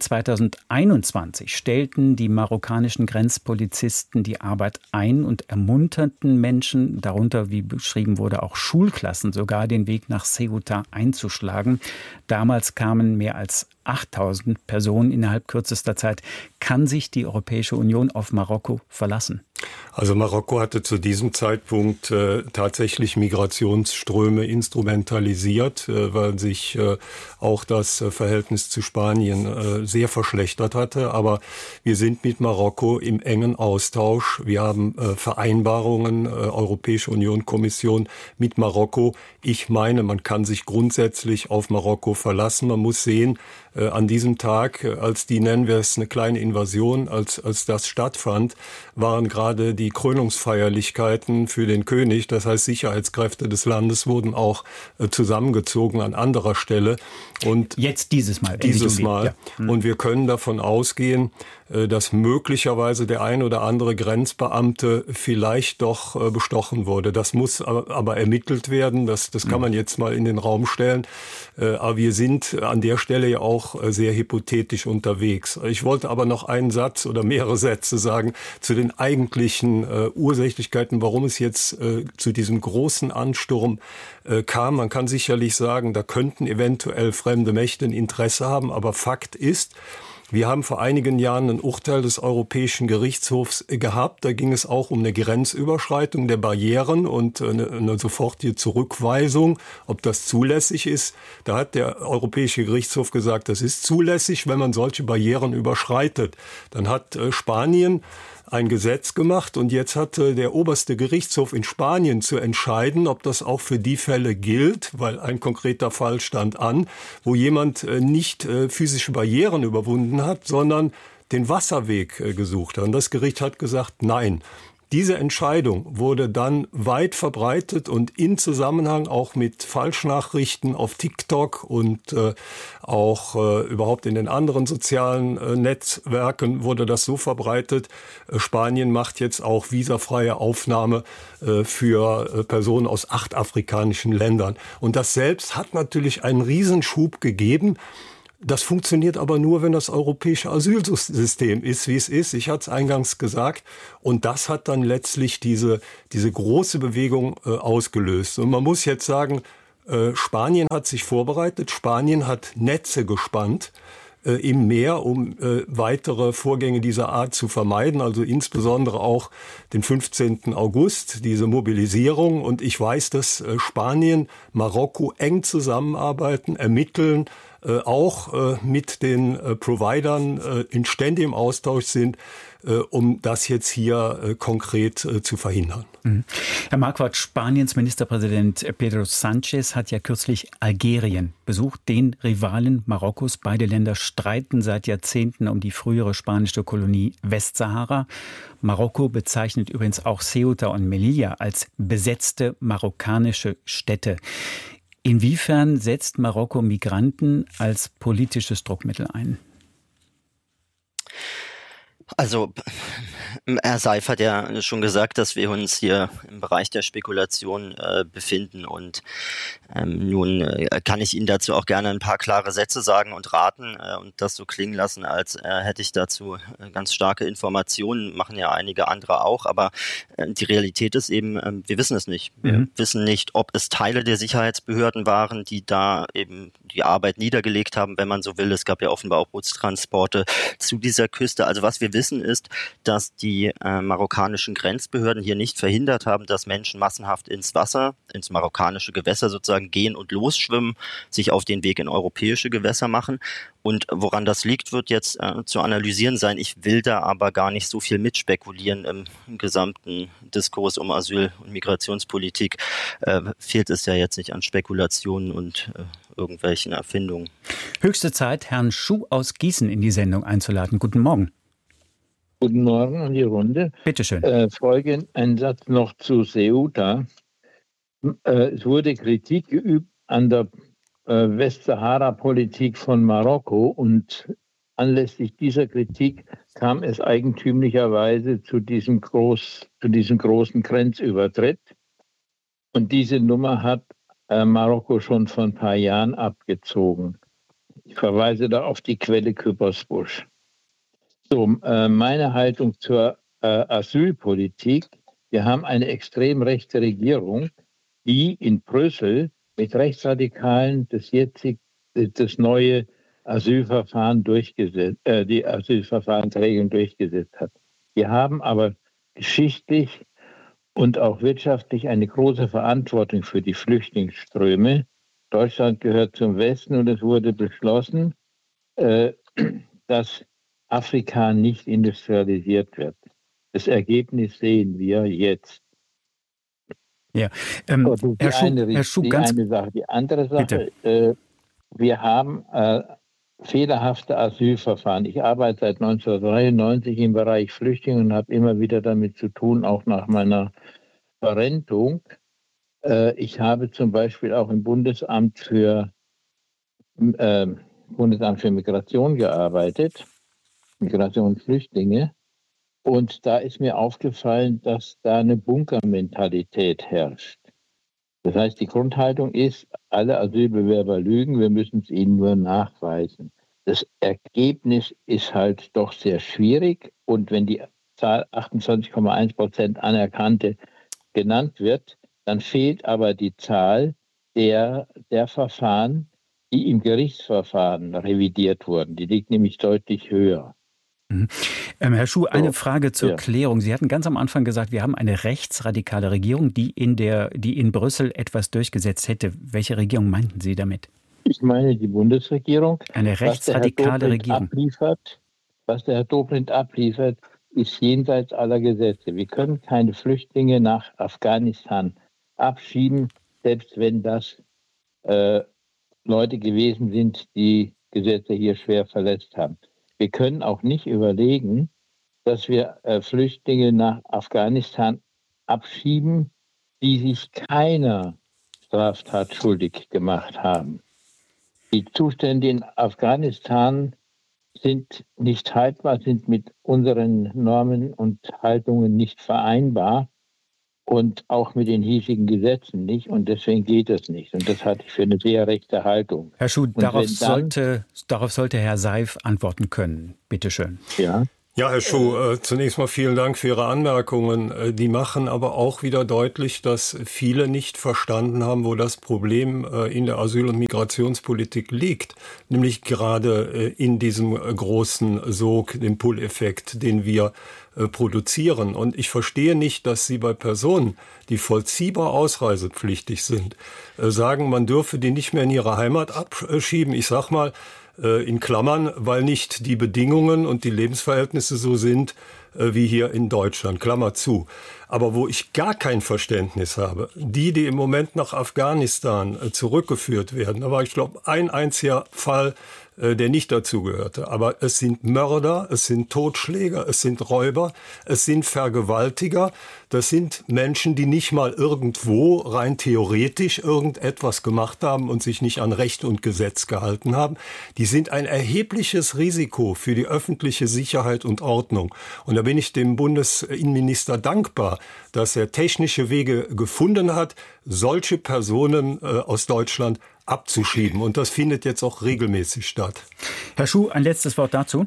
2021 stellten die marokkanischen Grenzpolizisten die Arbeit ein und ermunterten Menschen, darunter, wie beschrieben wurde, auch Schulklassen, sogar den Weg nach Ceuta einzuschlagen. Damals kamen mehr als 8.000 Personen innerhalb kürzester Zeit. Kann sich die Europäische Union auf Marokko verlassen? Also Marokko hatte zu diesem Zeitpunkt tatsächlich Migrationsströme instrumentalisiert, weil sich auch das Verhältnis zu Spanien sehr verschlechtert hatte. Aber wir sind mit Marokko im engen Austausch. Wir haben Vereinbarungen, Europäische Union, Kommission mit Marokko. Ich meine, man kann sich grundsätzlich auf Marokko verlassen. Man muss sehen, an diesem Tag, als die, nennen wir es, eine kleine Invasion, als das stattfand, waren gerade die Krönungsfeierlichkeiten für den König. Das heißt, Sicherheitskräfte des Landes wurden auch zusammengezogen an anderer Stelle. Und jetzt dieses Mal. Dieses Mal. Ja. Und wir können davon ausgehen, dass möglicherweise der ein oder andere Grenzbeamte vielleicht doch bestochen wurde. Das muss aber ermittelt werden. Das kann man jetzt mal in den Raum stellen. Aber wir sind an der Stelle ja auch sehr hypothetisch unterwegs. Ich wollte aber noch einen Satz oder mehrere Sätze sagen zu den eigentlichen Ursächlichkeiten, warum es jetzt zu diesem großen Ansturm kam. Man kann sicherlich sagen, da könnten eventuell fremde Mächte ein Interesse haben. Aber Fakt ist, wir haben vor einigen Jahren ein Urteil des Europäischen Gerichtshofs gehabt. Da ging es auch um eine Grenzüberschreitung der Barrieren und eine sofortige Zurückweisung, ob das zulässig ist. Da hat der Europäische Gerichtshof gesagt, das ist zulässig, wenn man solche Barrieren überschreitet. Dann hat Spanien ein Gesetz gemacht und jetzt hatte der oberste Gerichtshof in Spanien zu entscheiden, ob das auch für die Fälle gilt, weil ein konkreter Fall stand an, wo jemand nicht physische Barrieren überwunden hat, sondern den Wasserweg gesucht hat. Und das Gericht hat gesagt, nein. Diese Entscheidung wurde dann weit verbreitet und in Zusammenhang auch mit Falschnachrichten auf TikTok und auch überhaupt in den anderen sozialen Netzwerken wurde das so verbreitet. Spanien macht jetzt auch visafreie Aufnahme für Personen aus 8 afrikanischen Ländern. Und das selbst hat natürlich einen Riesenschub gegeben. Das funktioniert aber nur, wenn das europäische Asylsystem ist, wie es ist. Ich hatte es eingangs gesagt. Und das hat dann letztlich diese große Bewegung ausgelöst. Und man muss jetzt sagen, Spanien hat sich vorbereitet. Spanien hat Netze gespannt im Meer, um weitere Vorgänge dieser Art zu vermeiden. Also insbesondere auch den 15. August, diese Mobilisierung. Und ich weiß, dass Spanien, Marokko eng zusammenarbeiten, ermitteln, auch mit den Providern in ständigem Austausch sind, um das jetzt hier konkret zu verhindern. Herr Marquardt, Spaniens Ministerpräsident Pedro Sánchez hat ja kürzlich Algerien besucht, den Rivalen Marokkos. Beide Länder streiten seit Jahrzehnten um die frühere spanische Kolonie Westsahara. Marokko bezeichnet übrigens auch Ceuta und Melilla als besetzte marokkanische Städte. Inwiefern setzt Marokko Migranten als politisches Druckmittel ein? Also, Herr Seif hat ja schon gesagt, dass wir uns hier im Bereich der Spekulation befinden und nun kann ich Ihnen dazu auch gerne ein paar klare Sätze sagen und raten und das so klingen lassen, als hätte ich dazu ganz starke Informationen, machen ja einige andere auch, aber die Realität ist eben, wir wissen es nicht. Wir wissen nicht, ob es Teile der Sicherheitsbehörden waren, die da eben die Arbeit niedergelegt haben, wenn man so will. Es gab ja offenbar auch Bootstransporte zu dieser Küste. Also was wir wissen ist, dass die marokkanischen Grenzbehörden hier nicht verhindert haben, dass Menschen massenhaft ins Wasser, ins marokkanische Gewässer sozusagen gehen und losschwimmen, sich auf den Weg in europäische Gewässer machen. Und woran das liegt, wird jetzt zu analysieren sein. Ich will da aber gar nicht so viel mitspekulieren. Im gesamten Diskurs um Asyl- und Migrationspolitik fehlt es ja jetzt nicht an Spekulationen und irgendwelchen Erfindungen. Höchste Zeit, Herrn Schuh aus Gießen in die Sendung einzuladen. Guten Morgen. Guten Morgen an die Runde. Bitte schön. Folgend ein Satz noch zu Ceuta. Es wurde Kritik geübt an der Westsahara-Politik von Marokko und anlässlich dieser Kritik kam es eigentümlicherweise zu diesem großen Grenzübertritt. Und diese Nummer hat Marokko schon vor ein paar Jahren abgezogen. Ich verweise da auf die Quelle Küppersbusch. So, meine Haltung zur Asylpolitik. Wir haben eine extrem rechte Regierung, die in Brüssel mit Rechtsradikalen das neue Asylverfahren die Asylverfahrensregeln durchgesetzt hat. Wir haben aber geschichtlich und auch wirtschaftlich eine große Verantwortung für die Flüchtlingsströme. Deutschland gehört zum Westen und es wurde beschlossen, dass Afrika nicht industrialisiert wird. Das Ergebnis sehen wir jetzt. Ja, Herr Schuh, ganz eine Sache. Die andere Sache, wir haben fehlerhafte Asylverfahren. Ich arbeite seit 1993 im Bereich Flüchtlinge und habe immer wieder damit zu tun, auch nach meiner Verrentung. Ich habe zum Beispiel auch im Bundesamt für Migration gearbeitet, Migration und Flüchtlinge. Und da ist mir aufgefallen, dass da eine Bunkermentalität herrscht. Das heißt, die Grundhaltung ist, alle Asylbewerber lügen, wir müssen es ihnen nur nachweisen. Das Ergebnis ist halt doch sehr schwierig. Und wenn die Zahl 28,1% Anerkannte genannt wird, dann fehlt aber die Zahl der Verfahren, die im Gerichtsverfahren revidiert wurden. Die liegt nämlich deutlich höher. Herr Schuh, eine Frage zur Klärung. Sie hatten ganz am Anfang gesagt, wir haben eine rechtsradikale Regierung, die in Brüssel etwas durchgesetzt hätte. Welche Regierung meinten Sie damit? Ich meine die Bundesregierung. Eine rechtsradikale Regierung. Was der Herr Dobrindt abliefert, ist jenseits aller Gesetze. Wir können keine Flüchtlinge nach Afghanistan abschieben, selbst wenn das Leute gewesen sind, die Gesetze hier schwer verletzt haben. Wir können auch nicht überlegen, dass wir Flüchtlinge nach Afghanistan abschieben, die sich keiner Straftat schuldig gemacht haben. Die Zustände in Afghanistan sind nicht haltbar, sind mit unseren Normen und Haltungen nicht vereinbar und auch mit den hiesigen Gesetzen nicht. Und deswegen geht es nicht. Und das halte ich für eine sehr rechte Haltung. Herr Schuh, darauf sollte Herr Seif antworten können. Bitte schön. Ja. Ja, Herr Schuh, zunächst mal vielen Dank für Ihre Anmerkungen. Die machen aber auch wieder deutlich, dass viele nicht verstanden haben, wo das Problem in der Asyl- und Migrationspolitik liegt. Nämlich gerade in diesem großen Sog, dem Pull-Effekt, den wir produzieren. Und ich verstehe nicht, dass Sie bei Personen, die vollziehbar ausreisepflichtig sind, sagen, man dürfe die nicht mehr in ihre Heimat abschieben. Ich sag mal, in Klammern, weil nicht die Bedingungen und die Lebensverhältnisse so sind wie hier in Deutschland, Klammer zu. Aber wo ich gar kein Verständnis habe, die im Moment nach Afghanistan zurückgeführt werden, da war, ich glaube, ein einziger Fall, der nicht dazugehörte. Aber es sind Mörder, es sind Totschläger, es sind Räuber, es sind Vergewaltiger. Das sind Menschen, die nicht mal irgendwo rein theoretisch irgendetwas gemacht haben und sich nicht an Recht und Gesetz gehalten haben. Die sind ein erhebliches Risiko für die öffentliche Sicherheit und Ordnung. Und da bin ich dem Bundesinnenminister dankbar, dass er technische Wege gefunden hat, solche Personen aus Deutschland abzuschieben. Und das findet jetzt auch regelmäßig statt. Herr Schuh, ein letztes Wort dazu.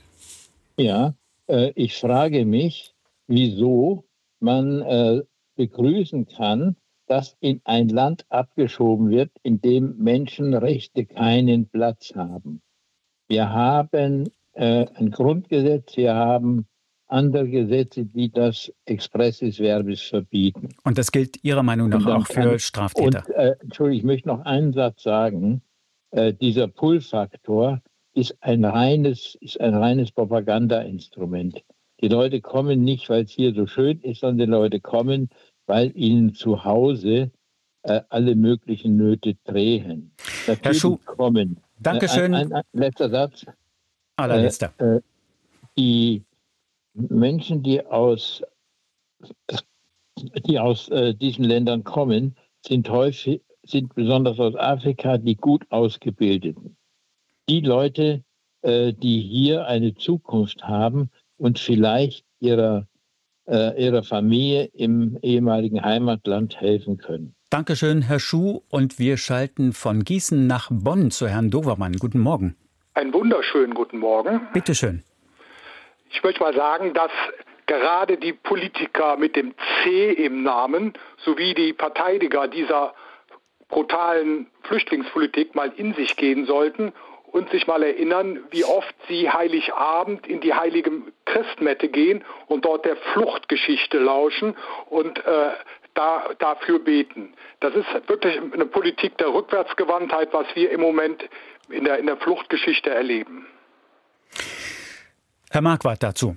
Ja, ich frage mich, wieso man begrüßen kann, dass in ein Land abgeschoben wird, in dem Menschenrechte keinen Platz haben. Wir haben ein Grundgesetz, wir haben andere Gesetze, die das expressis verbis verbieten. Und das gilt Ihrer Meinung nach auch für Straftäter? Entschuldigung, ich möchte noch einen Satz sagen. Dieser Pull-Faktor ist ein reines Propagandainstrument. Die Leute kommen nicht, weil es hier so schön ist, sondern die Leute kommen, weil ihnen zu Hause alle möglichen Nöte drehen. Natürlich Herr Schuh, kommen. Dankeschön. Ein letzter Satz. Allerletzter. Die Menschen, die aus diesen Ländern kommen, sind besonders aus Afrika die gut ausgebildeten. Die Leute, die hier eine Zukunft haben und vielleicht ihrer Familie im ehemaligen Heimatland helfen können. Dankeschön, Herr Schuh. Und wir schalten von Gießen nach Bonn zu Herrn Dovermann. Guten Morgen. Einen wunderschönen guten Morgen. Bitte schön. Ich möchte mal sagen, dass gerade die Politiker mit dem C im Namen sowie die Verteidiger dieser brutalen Flüchtlingspolitik mal in sich gehen sollten und sich mal erinnern, wie oft sie Heiligabend in die heilige Christmette gehen und dort der Fluchtgeschichte lauschen und dafür beten. Das ist wirklich eine Politik der Rückwärtsgewandtheit, was wir im Moment in der Fluchtgeschichte erleben. Herr Marquardt dazu.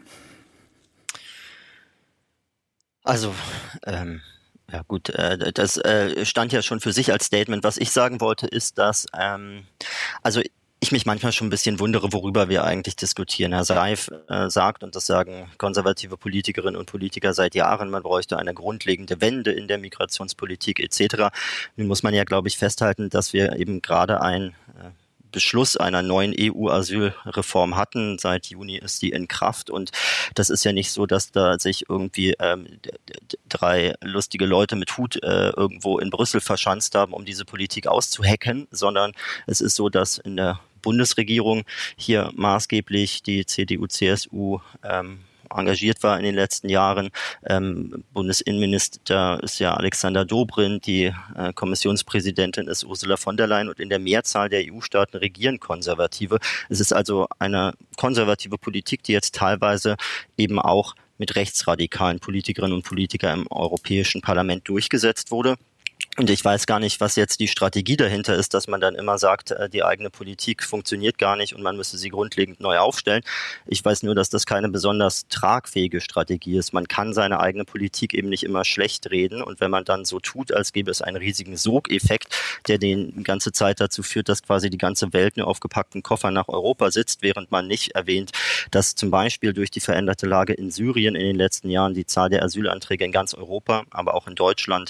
Also, ja gut, das stand ja schon für sich als Statement. Was ich sagen wollte, ist, dass also ich mich manchmal schon ein bisschen wundere, worüber wir eigentlich diskutieren. Herr Seif sagt, und das sagen konservative Politikerinnen und Politiker seit Jahren, man bräuchte eine grundlegende Wende in der Migrationspolitik etc. Nun muss man ja, glaube ich, festhalten, dass wir eben gerade einen Beschluss einer neuen EU-Asylreform hatten. Seit Juni ist die in Kraft und das ist ja nicht so, dass da sich irgendwie 3 lustige Leute mit Hut irgendwo in Brüssel verschanzt haben, um diese Politik auszuhacken, sondern es ist so, dass in der Bundesregierung hier maßgeblich die CDU-CSU engagiert war in den letzten Jahren. Bundesinnenminister ist ja Alexander Dobrindt, die Kommissionspräsidentin ist Ursula von der Leyen und in der Mehrzahl der EU-Staaten regieren Konservative. Es ist also eine konservative Politik, die jetzt teilweise eben auch mit rechtsradikalen Politikerinnen und Politikern im Europäischen Parlament durchgesetzt wurde. Und ich weiß gar nicht, was jetzt die Strategie dahinter ist, dass man dann immer sagt, die eigene Politik funktioniert gar nicht und man müsste sie grundlegend neu aufstellen. Ich weiß nur, dass das keine besonders tragfähige Strategie ist. Man kann seine eigene Politik eben nicht immer schlecht reden. Und wenn man dann so tut, als gäbe es einen riesigen Sogeffekt, der die ganze Zeit dazu führt, dass quasi die ganze Welt nur auf gepackten Koffer nach Europa sitzt, während man nicht erwähnt, dass zum Beispiel durch die veränderte Lage in Syrien in den letzten Jahren die Zahl der Asylanträge in ganz Europa, aber auch in Deutschland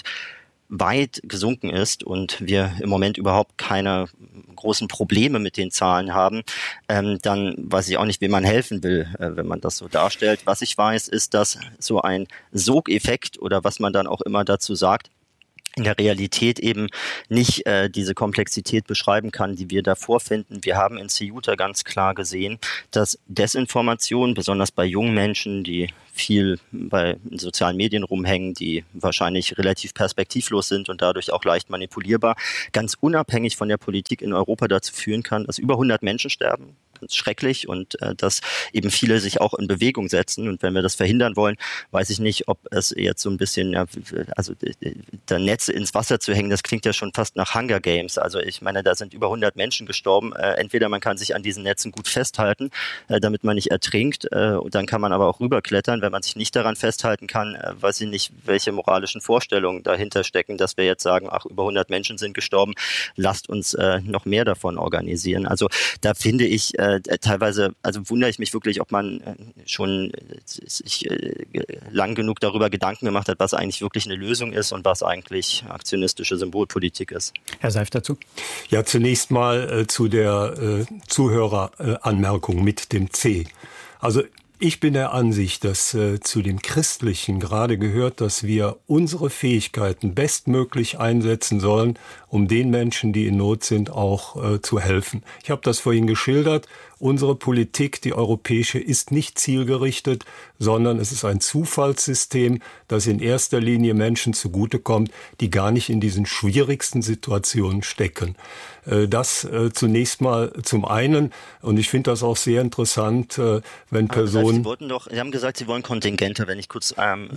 weit gesunken ist und wir im Moment überhaupt keine großen Probleme mit den Zahlen haben, dann weiß ich auch nicht, wem man helfen will, wenn man das so darstellt. Was ich weiß, ist, dass so ein Sogeffekt oder was man dann auch immer dazu sagt, in der Realität eben nicht diese Komplexität beschreiben kann, die wir da vorfinden. Wir haben in Ceuta ganz klar gesehen, dass Desinformation, besonders bei jungen Menschen, die viel bei sozialen Medien rumhängen, die wahrscheinlich relativ perspektivlos sind und dadurch auch leicht manipulierbar, ganz unabhängig von der Politik in Europa dazu führen kann, dass über 100 Menschen sterben. Ganz schrecklich und dass eben viele sich auch in Bewegung setzen. Und wenn wir das verhindern wollen, weiß ich nicht, ob es jetzt so ein bisschen, ja, also da Netze ins Wasser zu hängen, das klingt ja schon fast nach Hunger Games. Also ich meine, da sind über 100 Menschen gestorben. Entweder man kann sich an diesen Netzen gut festhalten, damit man nicht ertrinkt. Und dann kann man aber auch rüberklettern. Wenn man sich nicht daran festhalten kann, weiß ich nicht, welche moralischen Vorstellungen dahinter stecken, dass wir jetzt sagen, ach, über 100 Menschen sind gestorben, lasst uns noch mehr davon organisieren. Also da finde ich, teilweise, also wundere ich mich wirklich, ob man schon sich lang genug darüber Gedanken gemacht hat, was eigentlich wirklich eine Lösung ist und was eigentlich aktionistische Symbolpolitik ist. Herr Seif dazu? Ja, zunächst mal zu der Zuhöreranmerkung mit dem C. Also ich bin der Ansicht, dass zu dem Christlichen gerade gehört, dass wir unsere Fähigkeiten bestmöglich einsetzen sollen, um den Menschen, die in Not sind, auch zu helfen. Ich habe das vorhin geschildert. Unsere Politik, die europäische, ist nicht zielgerichtet, sondern es ist ein Zufallssystem, das in erster Linie Menschen zugutekommt, die gar nicht in diesen schwierigsten Situationen stecken. Das zunächst mal zum einen. Und ich finde das auch sehr interessant, wenn Personen... Sie haben gesagt, Sie wollen Kontingente, wenn ich kurz zu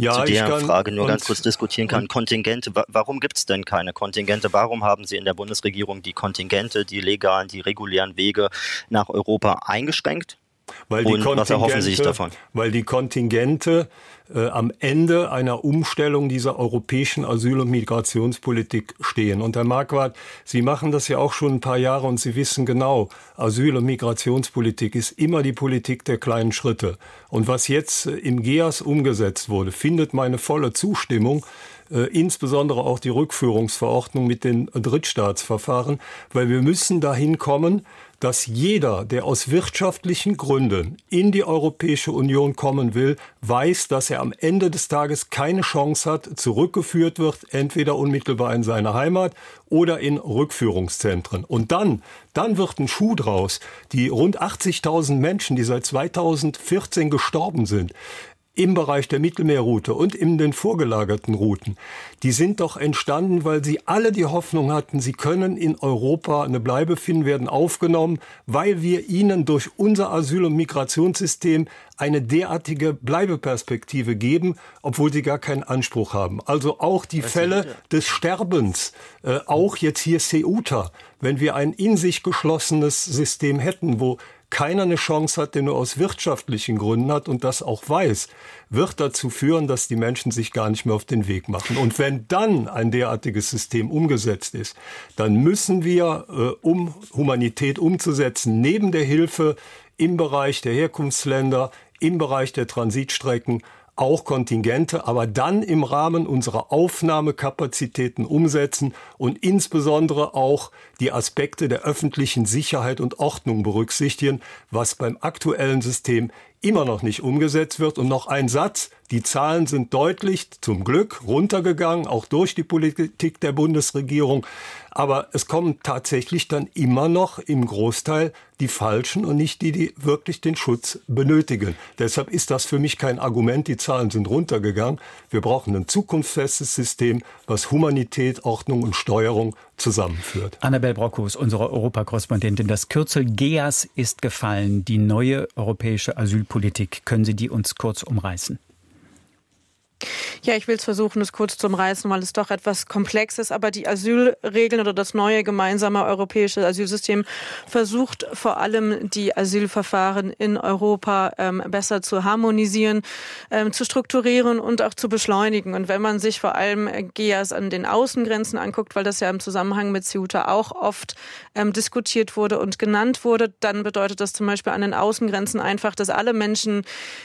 der Frage nur ganz kurz diskutieren kann. Kontingente, warum gibt es denn keine Kontingente? Warum haben Sie in der Bundesregierung die Kontingente, die legalen, die regulären Wege nach Europa eingeschränkt? Was erhoffen Sie sich davon? Weil die Kontingente am Ende einer Umstellung dieser europäischen Asyl- und Migrationspolitik stehen. Und Herr Marquardt, Sie machen das ja auch schon ein paar Jahre und Sie wissen genau, Asyl- und Migrationspolitik ist immer die Politik der kleinen Schritte. Und was jetzt im GEAS umgesetzt wurde, findet meine volle Zustimmung. Insbesondere auch die Rückführungsverordnung mit den Drittstaatsverfahren, weil wir müssen dahin kommen, dass jeder, der aus wirtschaftlichen Gründen in die Europäische Union kommen will, weiß, dass er am Ende des Tages keine Chance hat, zurückgeführt wird, entweder unmittelbar in seine Heimat oder in Rückführungszentren. Und dann wird ein Schuh draus. Die rund 80.000 Menschen, die seit 2014 gestorben sind, im Bereich der Mittelmeerroute und in den vorgelagerten Routen, die sind doch entstanden, weil sie alle die Hoffnung hatten, sie können in Europa eine Bleibe finden, werden aufgenommen, weil wir ihnen durch unser Asyl- und Migrationssystem eine derartige Bleibeperspektive geben, obwohl sie gar keinen Anspruch haben. Also auch die Fälle des Sterbens, auch jetzt hier Ceuta, wenn wir ein in sich geschlossenes System hätten, wo keiner eine Chance hat, der nur aus wirtschaftlichen Gründen hat und das auch weiß, wird dazu führen, dass die Menschen sich gar nicht mehr auf den Weg machen. Und wenn dann ein derartiges System umgesetzt ist, dann müssen wir, um Humanität umzusetzen, neben der Hilfe im Bereich der Herkunftsländer, im Bereich der Transitstrecken, auch Kontingente, aber dann im Rahmen unserer Aufnahmekapazitäten umsetzen und insbesondere auch die Aspekte der öffentlichen Sicherheit und Ordnung berücksichtigen, was beim aktuellen System immer noch nicht umgesetzt wird. Und noch ein Satz, die Zahlen sind deutlich, zum Glück, runtergegangen, auch durch die Politik der Bundesregierung. Aber es kommen tatsächlich dann immer noch im Großteil die Falschen und nicht die, die wirklich den Schutz benötigen. Deshalb ist das für mich kein Argument, die Zahlen sind runtergegangen. Wir brauchen ein zukunftsfestes System, was Humanität, Ordnung und Steuerung zusammenführt. Annabel Brockhus, unsere Europakorrespondentin. Das Kürzel GEAS ist gefallen, die neue europäische Asylpolitik. Können Sie die uns kurz umreißen? Ja, ich will es versuchen, es kurz zu umreißen, weil es doch etwas komplex ist. Aber die Asylregeln oder das neue gemeinsame europäische Asylsystem versucht vor allem, die Asylverfahren in Europa besser zu harmonisieren, zu strukturieren und auch zu beschleunigen. Und wenn man sich vor allem GEAS an den Außengrenzen anguckt, weil das ja im Zusammenhang mit Ceuta auch oft diskutiert wurde und genannt wurde, dann bedeutet das zum Beispiel an den Außengrenzen einfach, dass alle Menschen,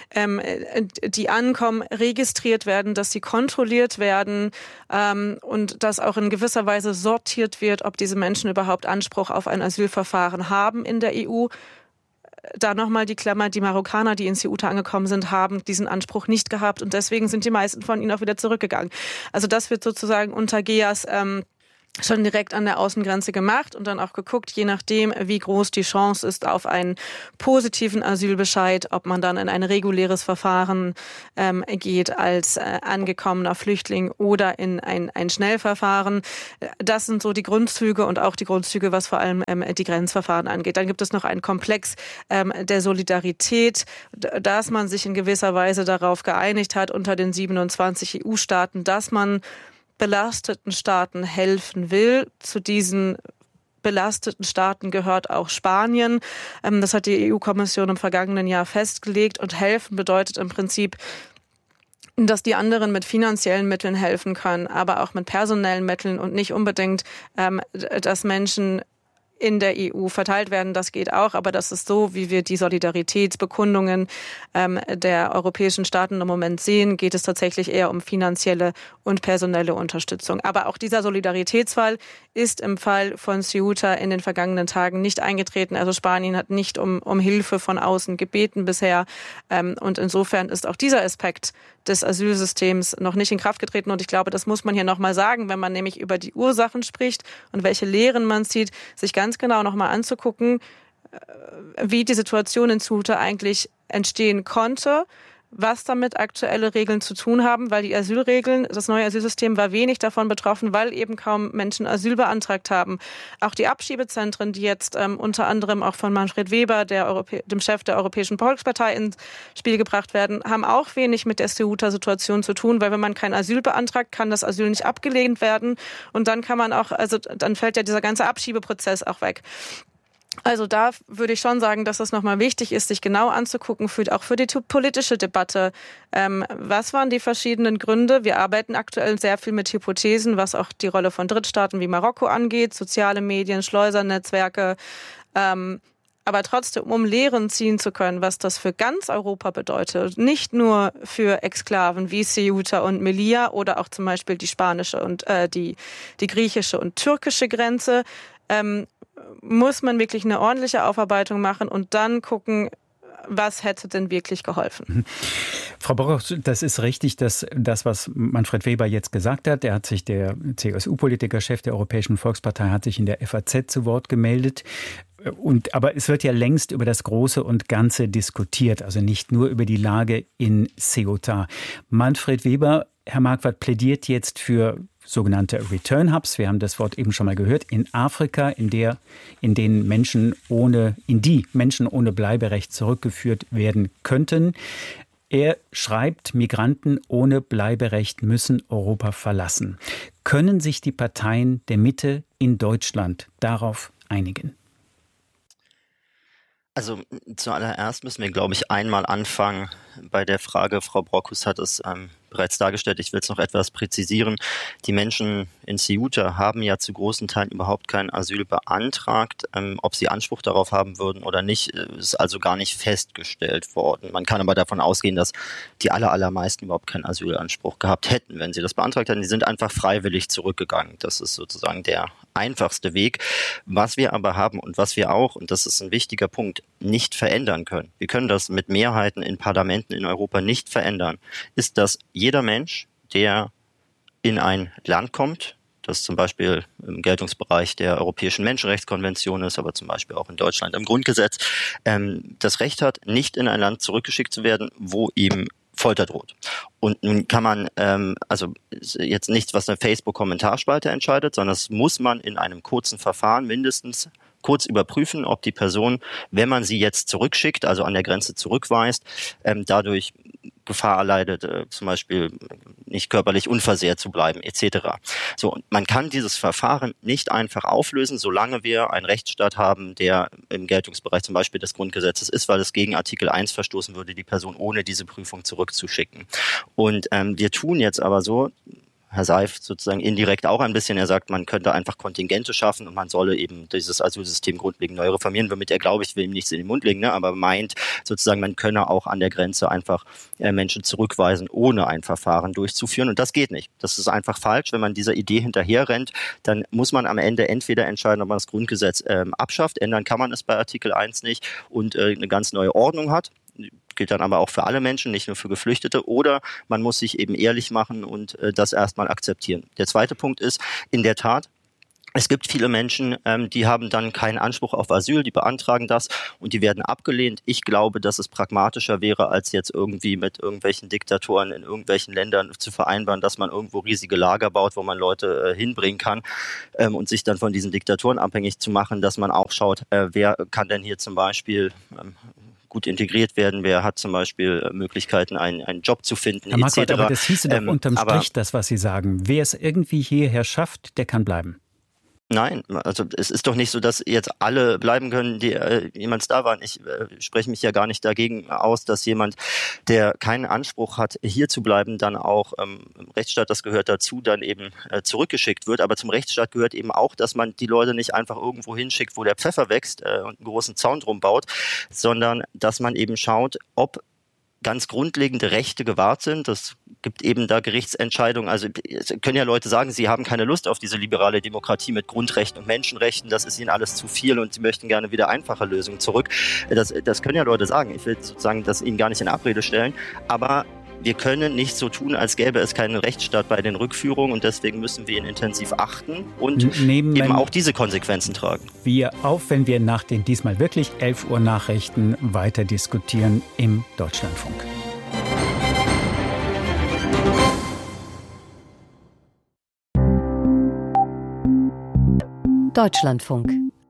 die ankommen, registriert werden, dass sie kontrolliert werden und dass auch in gewisser Weise sortiert wird, ob diese Menschen überhaupt Anspruch auf ein Asylverfahren haben in der EU. Da nochmal die Klammer, die Marokkaner, die in Ceuta angekommen sind, haben diesen Anspruch nicht gehabt und deswegen sind die meisten von ihnen auch wieder zurückgegangen. Also das wird sozusagen unter GEAS schon direkt an der Außengrenze gemacht und dann auch geguckt, je nachdem, wie groß die Chance ist auf einen positiven Asylbescheid, ob man dann in ein reguläres Verfahren geht als angekommener Flüchtling oder in ein Schnellverfahren. Das sind so die Grundzüge und auch die Grundzüge, was vor allem die Grenzverfahren angeht. Dann gibt es noch einen Komplex der Solidarität, dass man sich in gewisser Weise darauf geeinigt hat unter den 27 EU-Staaten, dass man belasteten Staaten helfen will. Zu diesen belasteten Staaten gehört auch Spanien. Das hat die EU-Kommission im vergangenen Jahr festgelegt. Und helfen bedeutet im Prinzip, dass die anderen mit finanziellen Mitteln helfen können, aber auch mit personellen Mitteln und nicht unbedingt, dass Menschen in der EU verteilt werden. Das geht auch, aber das ist so, wie wir die Solidaritätsbekundungen der europäischen Staaten im Moment sehen, geht es tatsächlich eher um finanzielle und personelle Unterstützung. Aber auch dieser Solidaritätsfall ist im Fall von Ceuta in den vergangenen Tagen nicht eingetreten. Also Spanien hat nicht um Hilfe von außen gebeten bisher. Und insofern ist auch dieser Aspekt des Asylsystems noch nicht in Kraft getreten. Und ich glaube, das muss man hier nochmal sagen, wenn man nämlich über die Ursachen spricht und welche Lehren man zieht, sich ganz genau nochmal anzugucken, wie die Situation in Ceuta eigentlich entstehen konnte, was damit aktuelle Regeln zu tun haben, weil die Asylregeln, das neue Asylsystem war wenig davon betroffen, weil eben kaum Menschen Asyl beantragt haben. Auch die Abschiebezentren, die jetzt unter anderem auch von Manfred Weber, dem Chef der Europäischen Volkspartei, ins Spiel gebracht werden, haben auch wenig mit der Ceuta-Situation zu tun, weil wenn man kein Asyl beantragt, kann das Asyl nicht abgelehnt werden und dann kann man auch, also dann fällt ja dieser ganze Abschiebeprozess auch weg. Also da würde ich schon sagen, dass es nochmal wichtig ist, sich genau anzugucken, auch für die politische Debatte. Was waren die verschiedenen Gründe? Wir arbeiten aktuell sehr viel mit Hypothesen, was auch die Rolle von Drittstaaten wie Marokko angeht, soziale Medien, Schleusernetzwerke. Aber trotzdem, um Lehren ziehen zu können, was das für ganz Europa bedeutet, nicht nur für Exklaven wie Ceuta und Melilla oder auch zum Beispiel die spanische und die griechische und türkische Grenze, muss man wirklich eine ordentliche Aufarbeitung machen und dann gucken, was hätte denn wirklich geholfen. Frau Brock, das ist richtig, dass das, was Manfred Weber jetzt gesagt hat, der CSU-Politiker, Chef der Europäischen Volkspartei, hat sich in der FAZ zu Wort gemeldet. Aber es wird ja längst über das Große und Ganze diskutiert, also nicht nur über die Lage in Ceuta. Manfred Weber, Herr Marquardt, plädiert jetzt für sogenannte Return Hubs. Wir haben das Wort eben schon mal gehört. In Afrika, in die Menschen ohne Bleiberecht zurückgeführt werden könnten. Er schreibt, Migranten ohne Bleiberecht müssen Europa verlassen. Können sich die Parteien der Mitte in Deutschland darauf einigen? Also zuallererst müssen wir, glaube ich, einmal anfangen bei der Frage, Frau Brockhus hat es bereits dargestellt, ich will es noch etwas präzisieren. Die Menschen in Ceuta haben ja zu großen Teilen überhaupt kein Asyl beantragt. Ob sie Anspruch darauf haben würden oder nicht, ist also gar nicht festgestellt worden. Man kann aber davon ausgehen, dass die allermeisten überhaupt keinen Asylanspruch gehabt hätten, wenn sie das beantragt hätten. Die sind einfach freiwillig zurückgegangen. Das ist sozusagen der einfachste Weg. Was wir aber haben und was wir auch, und das ist ein wichtiger Punkt, nicht verändern können. Wir können das mit Mehrheiten in Parlamenten in Europa nicht verändern, ist, dass jeder Mensch, der in ein Land kommt, das zum Beispiel im Geltungsbereich der Europäischen Menschenrechtskonvention ist, aber zum Beispiel auch in Deutschland im Grundgesetz, das Recht hat, nicht in ein Land zurückgeschickt zu werden, wo ihm Folter droht. Und nun kann man, also jetzt nichts, was eine Facebook-Kommentarspalte entscheidet, sondern das muss man in einem kurzen Verfahren mindestens kurz überprüfen, ob die Person, wenn man sie jetzt zurückschickt, also an der Grenze zurückweist, dadurch Gefahr erleidet, zum Beispiel nicht körperlich unversehrt zu bleiben, etc. So, und man kann dieses Verfahren nicht einfach auflösen, solange wir einen Rechtsstaat haben, der im Geltungsbereich zum Beispiel des Grundgesetzes ist, weil es gegen Artikel 1 verstoßen würde, die Person ohne diese Prüfung zurückzuschicken. Und wir tun jetzt aber so, Herr Seif sozusagen indirekt auch ein bisschen. Er sagt, man könnte einfach Kontingente schaffen und man solle eben dieses Asylsystem grundlegend neu reformieren, womit er, glaube ich, will ihm nichts in den Mund legen, aber meint sozusagen, man könne auch an der Grenze einfach Menschen zurückweisen, ohne ein Verfahren durchzuführen. Und das geht nicht. Das ist einfach falsch. Wenn man dieser Idee hinterherrennt, dann muss man am Ende entweder entscheiden, ob man das Grundgesetz abschafft. Ändern kann man es bei Artikel 1 nicht und eine ganz neue Ordnung hat. Gilt dann aber auch für alle Menschen, nicht nur für Geflüchtete. Oder man muss sich eben ehrlich machen und das erstmal akzeptieren. Der zweite Punkt ist, in der Tat, es gibt viele Menschen, die haben dann keinen Anspruch auf Asyl, die beantragen das und die werden abgelehnt. Ich glaube, dass es pragmatischer wäre, als jetzt irgendwie mit irgendwelchen Diktatoren in irgendwelchen Ländern zu vereinbaren, dass man irgendwo riesige Lager baut, wo man Leute hinbringen kann und sich dann von diesen Diktatoren abhängig zu machen, dass man auch schaut, wer kann denn hier zum Beispiel gut integriert werden, wer hat zum Beispiel Möglichkeiten, einen Job zu finden, Herr Marquardt, etc. aber das hieße doch unterm Strich, das, was Sie sagen. Wer es irgendwie hierher schafft, der kann bleiben. Nein, also es ist doch nicht so, dass jetzt alle bleiben können, die jemals da waren. Ich spreche mich ja gar nicht dagegen aus, dass jemand, der keinen Anspruch hat, hier zu bleiben, dann auch im Rechtsstaat, das gehört dazu, dann eben zurückgeschickt wird. Aber zum Rechtsstaat gehört eben auch, dass man die Leute nicht einfach irgendwo hinschickt, wo der Pfeffer wächst und einen großen Zaun drum baut, sondern dass man eben schaut, ob ganz grundlegende Rechte gewahrt sind. Das gibt eben da Gerichtsentscheidungen. Also es können ja Leute sagen, sie haben keine Lust auf diese liberale Demokratie mit Grundrechten und Menschenrechten. Das ist ihnen alles zu viel und sie möchten gerne wieder einfache Lösungen zurück. Das können ja Leute sagen. Ich will sozusagen das ihnen gar nicht in Abrede stellen. Aber wir können nicht so tun, als gäbe es keinen Rechtsstaat bei den Rückführungen und deswegen müssen wir ihn intensiv achten und eben auch diese Konsequenzen tragen. Wir auf, wenn wir nach den diesmal wirklich 11 Uhr Nachrichten weiter diskutieren im Deutschlandfunk. Deutschlandfunk.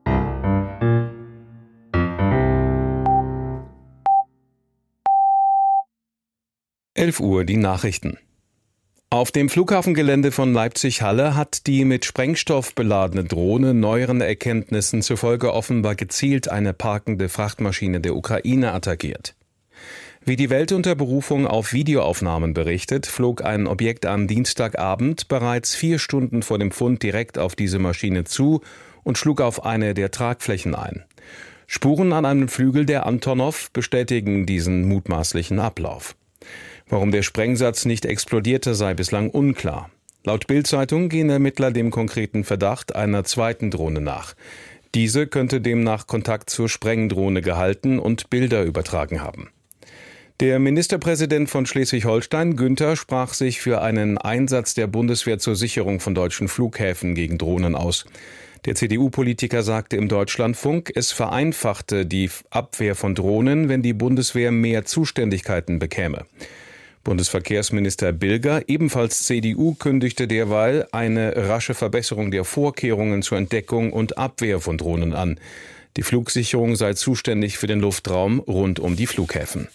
Uhr die Nachrichten. Auf dem Flughafengelände von Leipzig-Halle hat die mit Sprengstoff beladene Drohne neueren Erkenntnissen zufolge offenbar gezielt eine parkende Frachtmaschine der Ukraine attackiert. Wie die Welt unter Berufung auf Videoaufnahmen berichtet, flog ein Objekt am Dienstagabend bereits 4 Stunden vor dem Fund direkt auf diese Maschine zu und schlug auf eine der Tragflächen ein. Spuren an einem Flügel der Antonov bestätigen diesen mutmaßlichen Ablauf. Warum der Sprengsatz nicht explodierte, sei bislang unklar. Laut Bild-Zeitung gehen Ermittler dem konkreten Verdacht einer zweiten Drohne nach. Diese könnte demnach Kontakt zur Sprengdrohne gehalten und Bilder übertragen haben. Der Ministerpräsident von Schleswig-Holstein, Günther, sprach sich für einen Einsatz der Bundeswehr zur Sicherung von deutschen Flughäfen gegen Drohnen aus. Der CDU-Politiker sagte im Deutschlandfunk, es vereinfachte die Abwehr von Drohnen, wenn die Bundeswehr mehr Zuständigkeiten bekäme. Bundesverkehrsminister Bilger, ebenfalls CDU, kündigte derweil eine rasche Verbesserung der Vorkehrungen zur Entdeckung und Abwehr von Drohnen an. Die Flugsicherung sei zuständig für den Luftraum rund um die Flughäfen.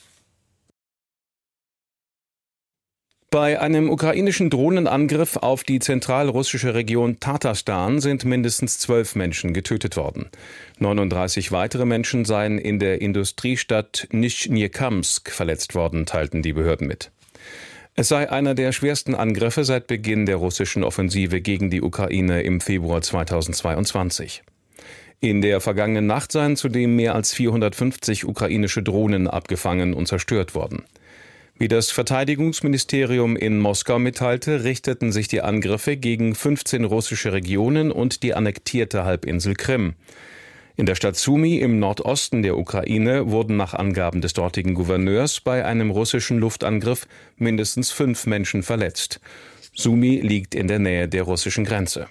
Bei einem ukrainischen Drohnenangriff auf die zentralrussische Region Tatarstan sind mindestens 12 Menschen getötet worden. 39 weitere Menschen seien in der Industriestadt Nischnjekamsk verletzt worden, teilten die Behörden mit. Es sei einer der schwersten Angriffe seit Beginn der russischen Offensive gegen die Ukraine im Februar 2022. In der vergangenen Nacht seien zudem mehr als 450 ukrainische Drohnen abgefangen und zerstört worden. Wie das Verteidigungsministerium in Moskau mitteilte, richteten sich die Angriffe gegen 15 russische Regionen und die annektierte Halbinsel Krim. In der Stadt Sumy im Nordosten der Ukraine wurden nach Angaben des dortigen Gouverneurs bei einem russischen Luftangriff mindestens 5 Menschen verletzt. Sumy liegt in der Nähe der russischen Grenze.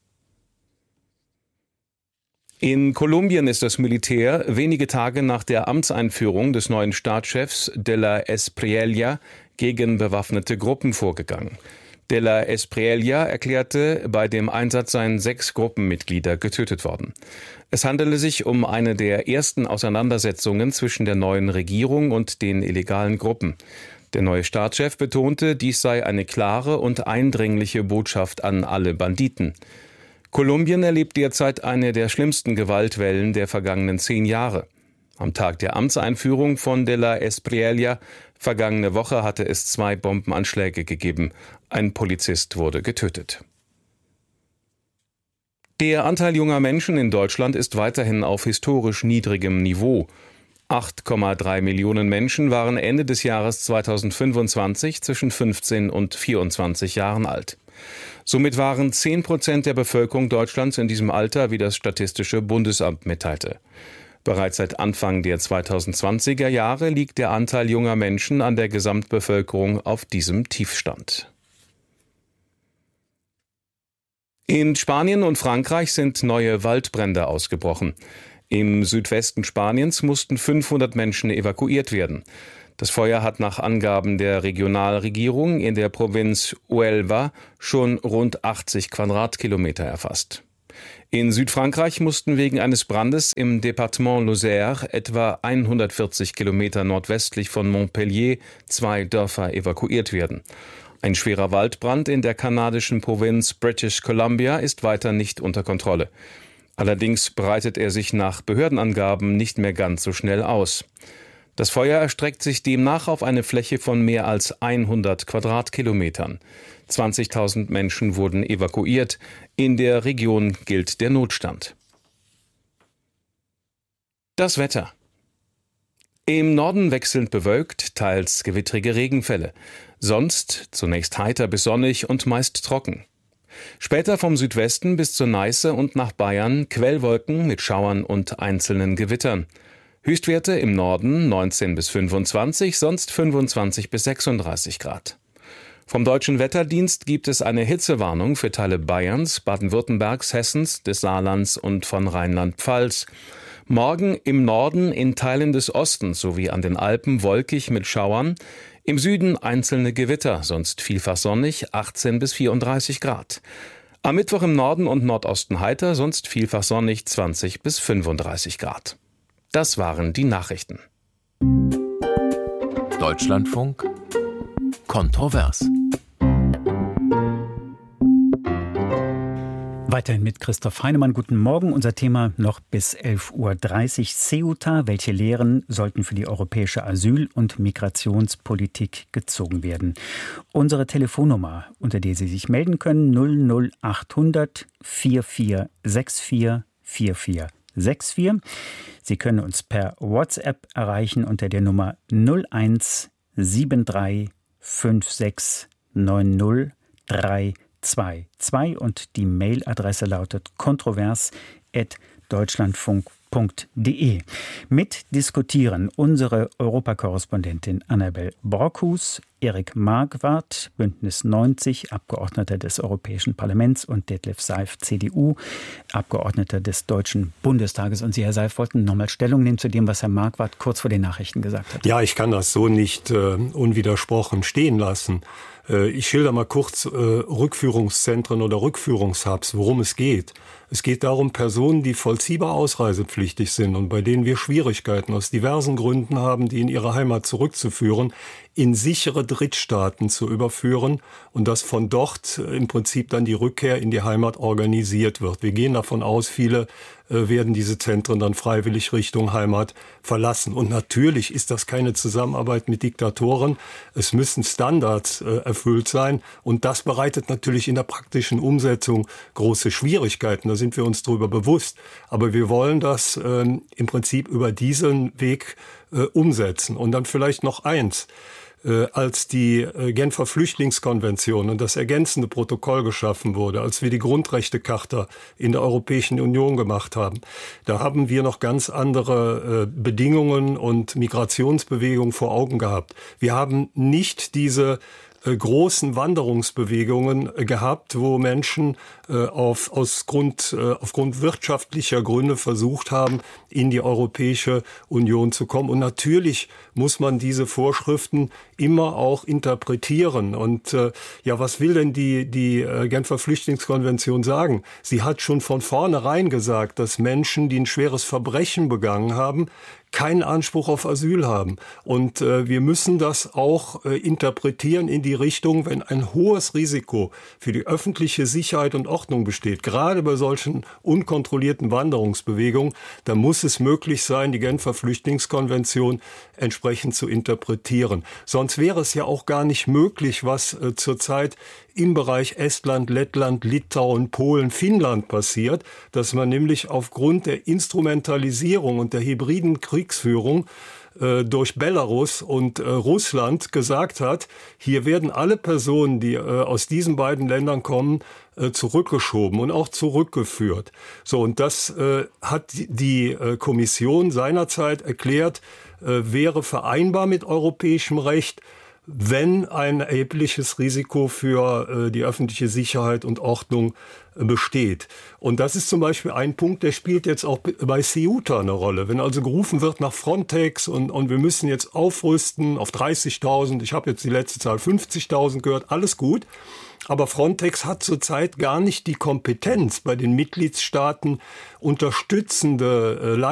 In Kolumbien ist das Militär wenige Tage nach der Amtseinführung des neuen Staatschefs de la Espriella gegen bewaffnete Gruppen vorgegangen. De la Espriella erklärte, bei dem Einsatz seien 6 Gruppenmitglieder getötet worden. Es handele sich um eine der ersten Auseinandersetzungen zwischen der neuen Regierung und den illegalen Gruppen. Der neue Staatschef betonte, dies sei eine klare und eindringliche Botschaft an alle Banditen. Kolumbien erlebt derzeit eine der schlimmsten Gewaltwellen der vergangenen 10 Jahre. Am Tag der Amtseinführung von de la Espriella vergangene Woche hatte es 2 Bombenanschläge gegeben. Ein Polizist wurde getötet. Der Anteil junger Menschen in Deutschland ist weiterhin auf historisch niedrigem Niveau. 8,3 Millionen Menschen waren Ende des Jahres 2025 zwischen 15 und 24 Jahren alt. Somit waren 10% der Bevölkerung Deutschlands in diesem Alter, wie das Statistische Bundesamt mitteilte. Bereits seit Anfang der 2020er Jahre liegt der Anteil junger Menschen an der Gesamtbevölkerung auf diesem Tiefstand. In Spanien und Frankreich sind neue Waldbrände ausgebrochen. Im Südwesten Spaniens mussten 500 Menschen evakuiert werden. Das Feuer hat nach Angaben der Regionalregierung in der Provinz Huelva schon rund 80 Quadratkilometer erfasst. In Südfrankreich mussten wegen eines Brandes im Departement Lozère, etwa 140 Kilometer nordwestlich von Montpellier, 2 Dörfer evakuiert werden. Ein schwerer Waldbrand in der kanadischen Provinz British Columbia ist weiter nicht unter Kontrolle. Allerdings breitet er sich nach Behördenangaben nicht mehr ganz so schnell aus. Das Feuer erstreckt sich demnach auf eine Fläche von mehr als 100 Quadratkilometern. 20.000 Menschen wurden evakuiert. In der Region gilt der Notstand. Das Wetter. Im Norden wechselnd bewölkt, teils gewittrige Regenfälle. Sonst zunächst heiter bis sonnig und meist trocken. Später vom Südwesten bis zur Neiße und nach Bayern Quellwolken mit Schauern und einzelnen Gewittern. Höchstwerte im Norden 19 bis 25, sonst 25 bis 36 Grad. Vom Deutschen Wetterdienst gibt es eine Hitzewarnung für Teile Bayerns, Baden-Württembergs, Hessens, des Saarlands und von Rheinland-Pfalz. Morgen im Norden in Teilen des Ostens sowie an den Alpen wolkig mit Schauern. Im Süden einzelne Gewitter, sonst vielfach sonnig, 18 bis 34 Grad. Am Mittwoch im Norden und Nordosten heiter, sonst vielfach sonnig, 20 bis 35 Grad. Das waren die Nachrichten. Deutschlandfunk kontrovers. Weiterhin mit Christoph Heinemann. Guten Morgen. Unser Thema noch bis 11.30 Uhr. Ceuta. Welche Lehren sollten für die europäische Asyl- und Migrationspolitik gezogen werden? Unsere Telefonnummer, unter der Sie sich melden können, 00800 4464 4464. Sie können uns per WhatsApp erreichen unter der Nummer 0173 56 90 322 und die Mailadresse lautet kontrovers@deutschlandfunk.de. Mitdiskutieren unsere Europakorrespondentin Annabel Brockhus, Erik Marquardt, Bündnis 90, Abgeordneter des Europäischen Parlaments, und Detlef Seif, CDU, Abgeordneter des Deutschen Bundestages. Und Sie, Herr Seif, wollten nochmal Stellung nehmen zu dem, was Herr Marquardt kurz vor den Nachrichten gesagt hat. Ja, ich kann das so nicht unwidersprochen stehen lassen. Ich schilder mal kurz Rückführungszentren oder Rückführungshubs, worum es geht. Es geht darum, Personen, die vollziehbar ausreisepflichtig sind und bei denen wir Schwierigkeiten aus diversen Gründen haben, die in ihre Heimat zurückzuführen, in sichere Drittstaaten zu überführen und dass von dort im Prinzip dann die Rückkehr in die Heimat organisiert wird. Wir gehen davon aus, viele werden diese Zentren dann freiwillig Richtung Heimat verlassen. Und natürlich ist das keine Zusammenarbeit mit Diktatoren. Es müssen Standards erfüllt sein. Und das bereitet natürlich in der praktischen Umsetzung große Schwierigkeiten. Da sind wir uns darüber bewusst. Aber wir wollen das im Prinzip über diesen Weg umsetzen. Und dann vielleicht noch eins. Als die Genfer Flüchtlingskonvention und das ergänzende Protokoll geschaffen wurde, als wir die Grundrechtecharta in der Europäischen Union gemacht haben, da haben wir noch ganz andere Bedingungen und Migrationsbewegungen vor Augen gehabt. Wir haben nicht diese großen Wanderungsbewegungen gehabt, wo Menschen aufgrund wirtschaftlicher Gründe versucht haben, in die Europäische Union zu kommen. Und natürlich muss man diese Vorschriften immer auch interpretieren. Und was will denn die Genfer Flüchtlingskonvention sagen? Sie hat schon von vornherein gesagt, dass Menschen, die ein schweres Verbrechen begangen haben, keinen Anspruch auf Asyl haben. Und wir müssen das auch interpretieren in die Richtung, wenn ein hohes Risiko für die öffentliche Sicherheit und Ordnung besteht, gerade bei solchen unkontrollierten Wanderungsbewegungen, dann muss es möglich sein, die Genfer Flüchtlingskonvention entsprechend zu interpretieren. Sonst wäre es ja auch gar nicht möglich, was zurzeit im Bereich Estland, Lettland, Litauen, Polen, Finnland passiert, dass man nämlich aufgrund der Instrumentalisierung und der hybriden Kriegsführung durch Belarus und Russland gesagt hat, hier werden alle Personen, die aus diesen beiden Ländern kommen, zurückgeschoben und auch zurückgeführt. So, und das hat die Kommission seinerzeit erklärt, wäre vereinbar mit europäischem Recht, wenn ein erhebliches Risiko für die öffentliche Sicherheit und Ordnung besteht. Und das ist zum Beispiel ein Punkt, der spielt jetzt auch bei Ceuta eine Rolle. Wenn also gerufen wird nach Frontex und wir müssen jetzt aufrüsten auf 30.000, ich habe jetzt die letzte Zahl 50.000 gehört, alles gut. Aber Frontex hat zurzeit gar nicht die Kompetenz, bei den Mitgliedstaaten unterstützende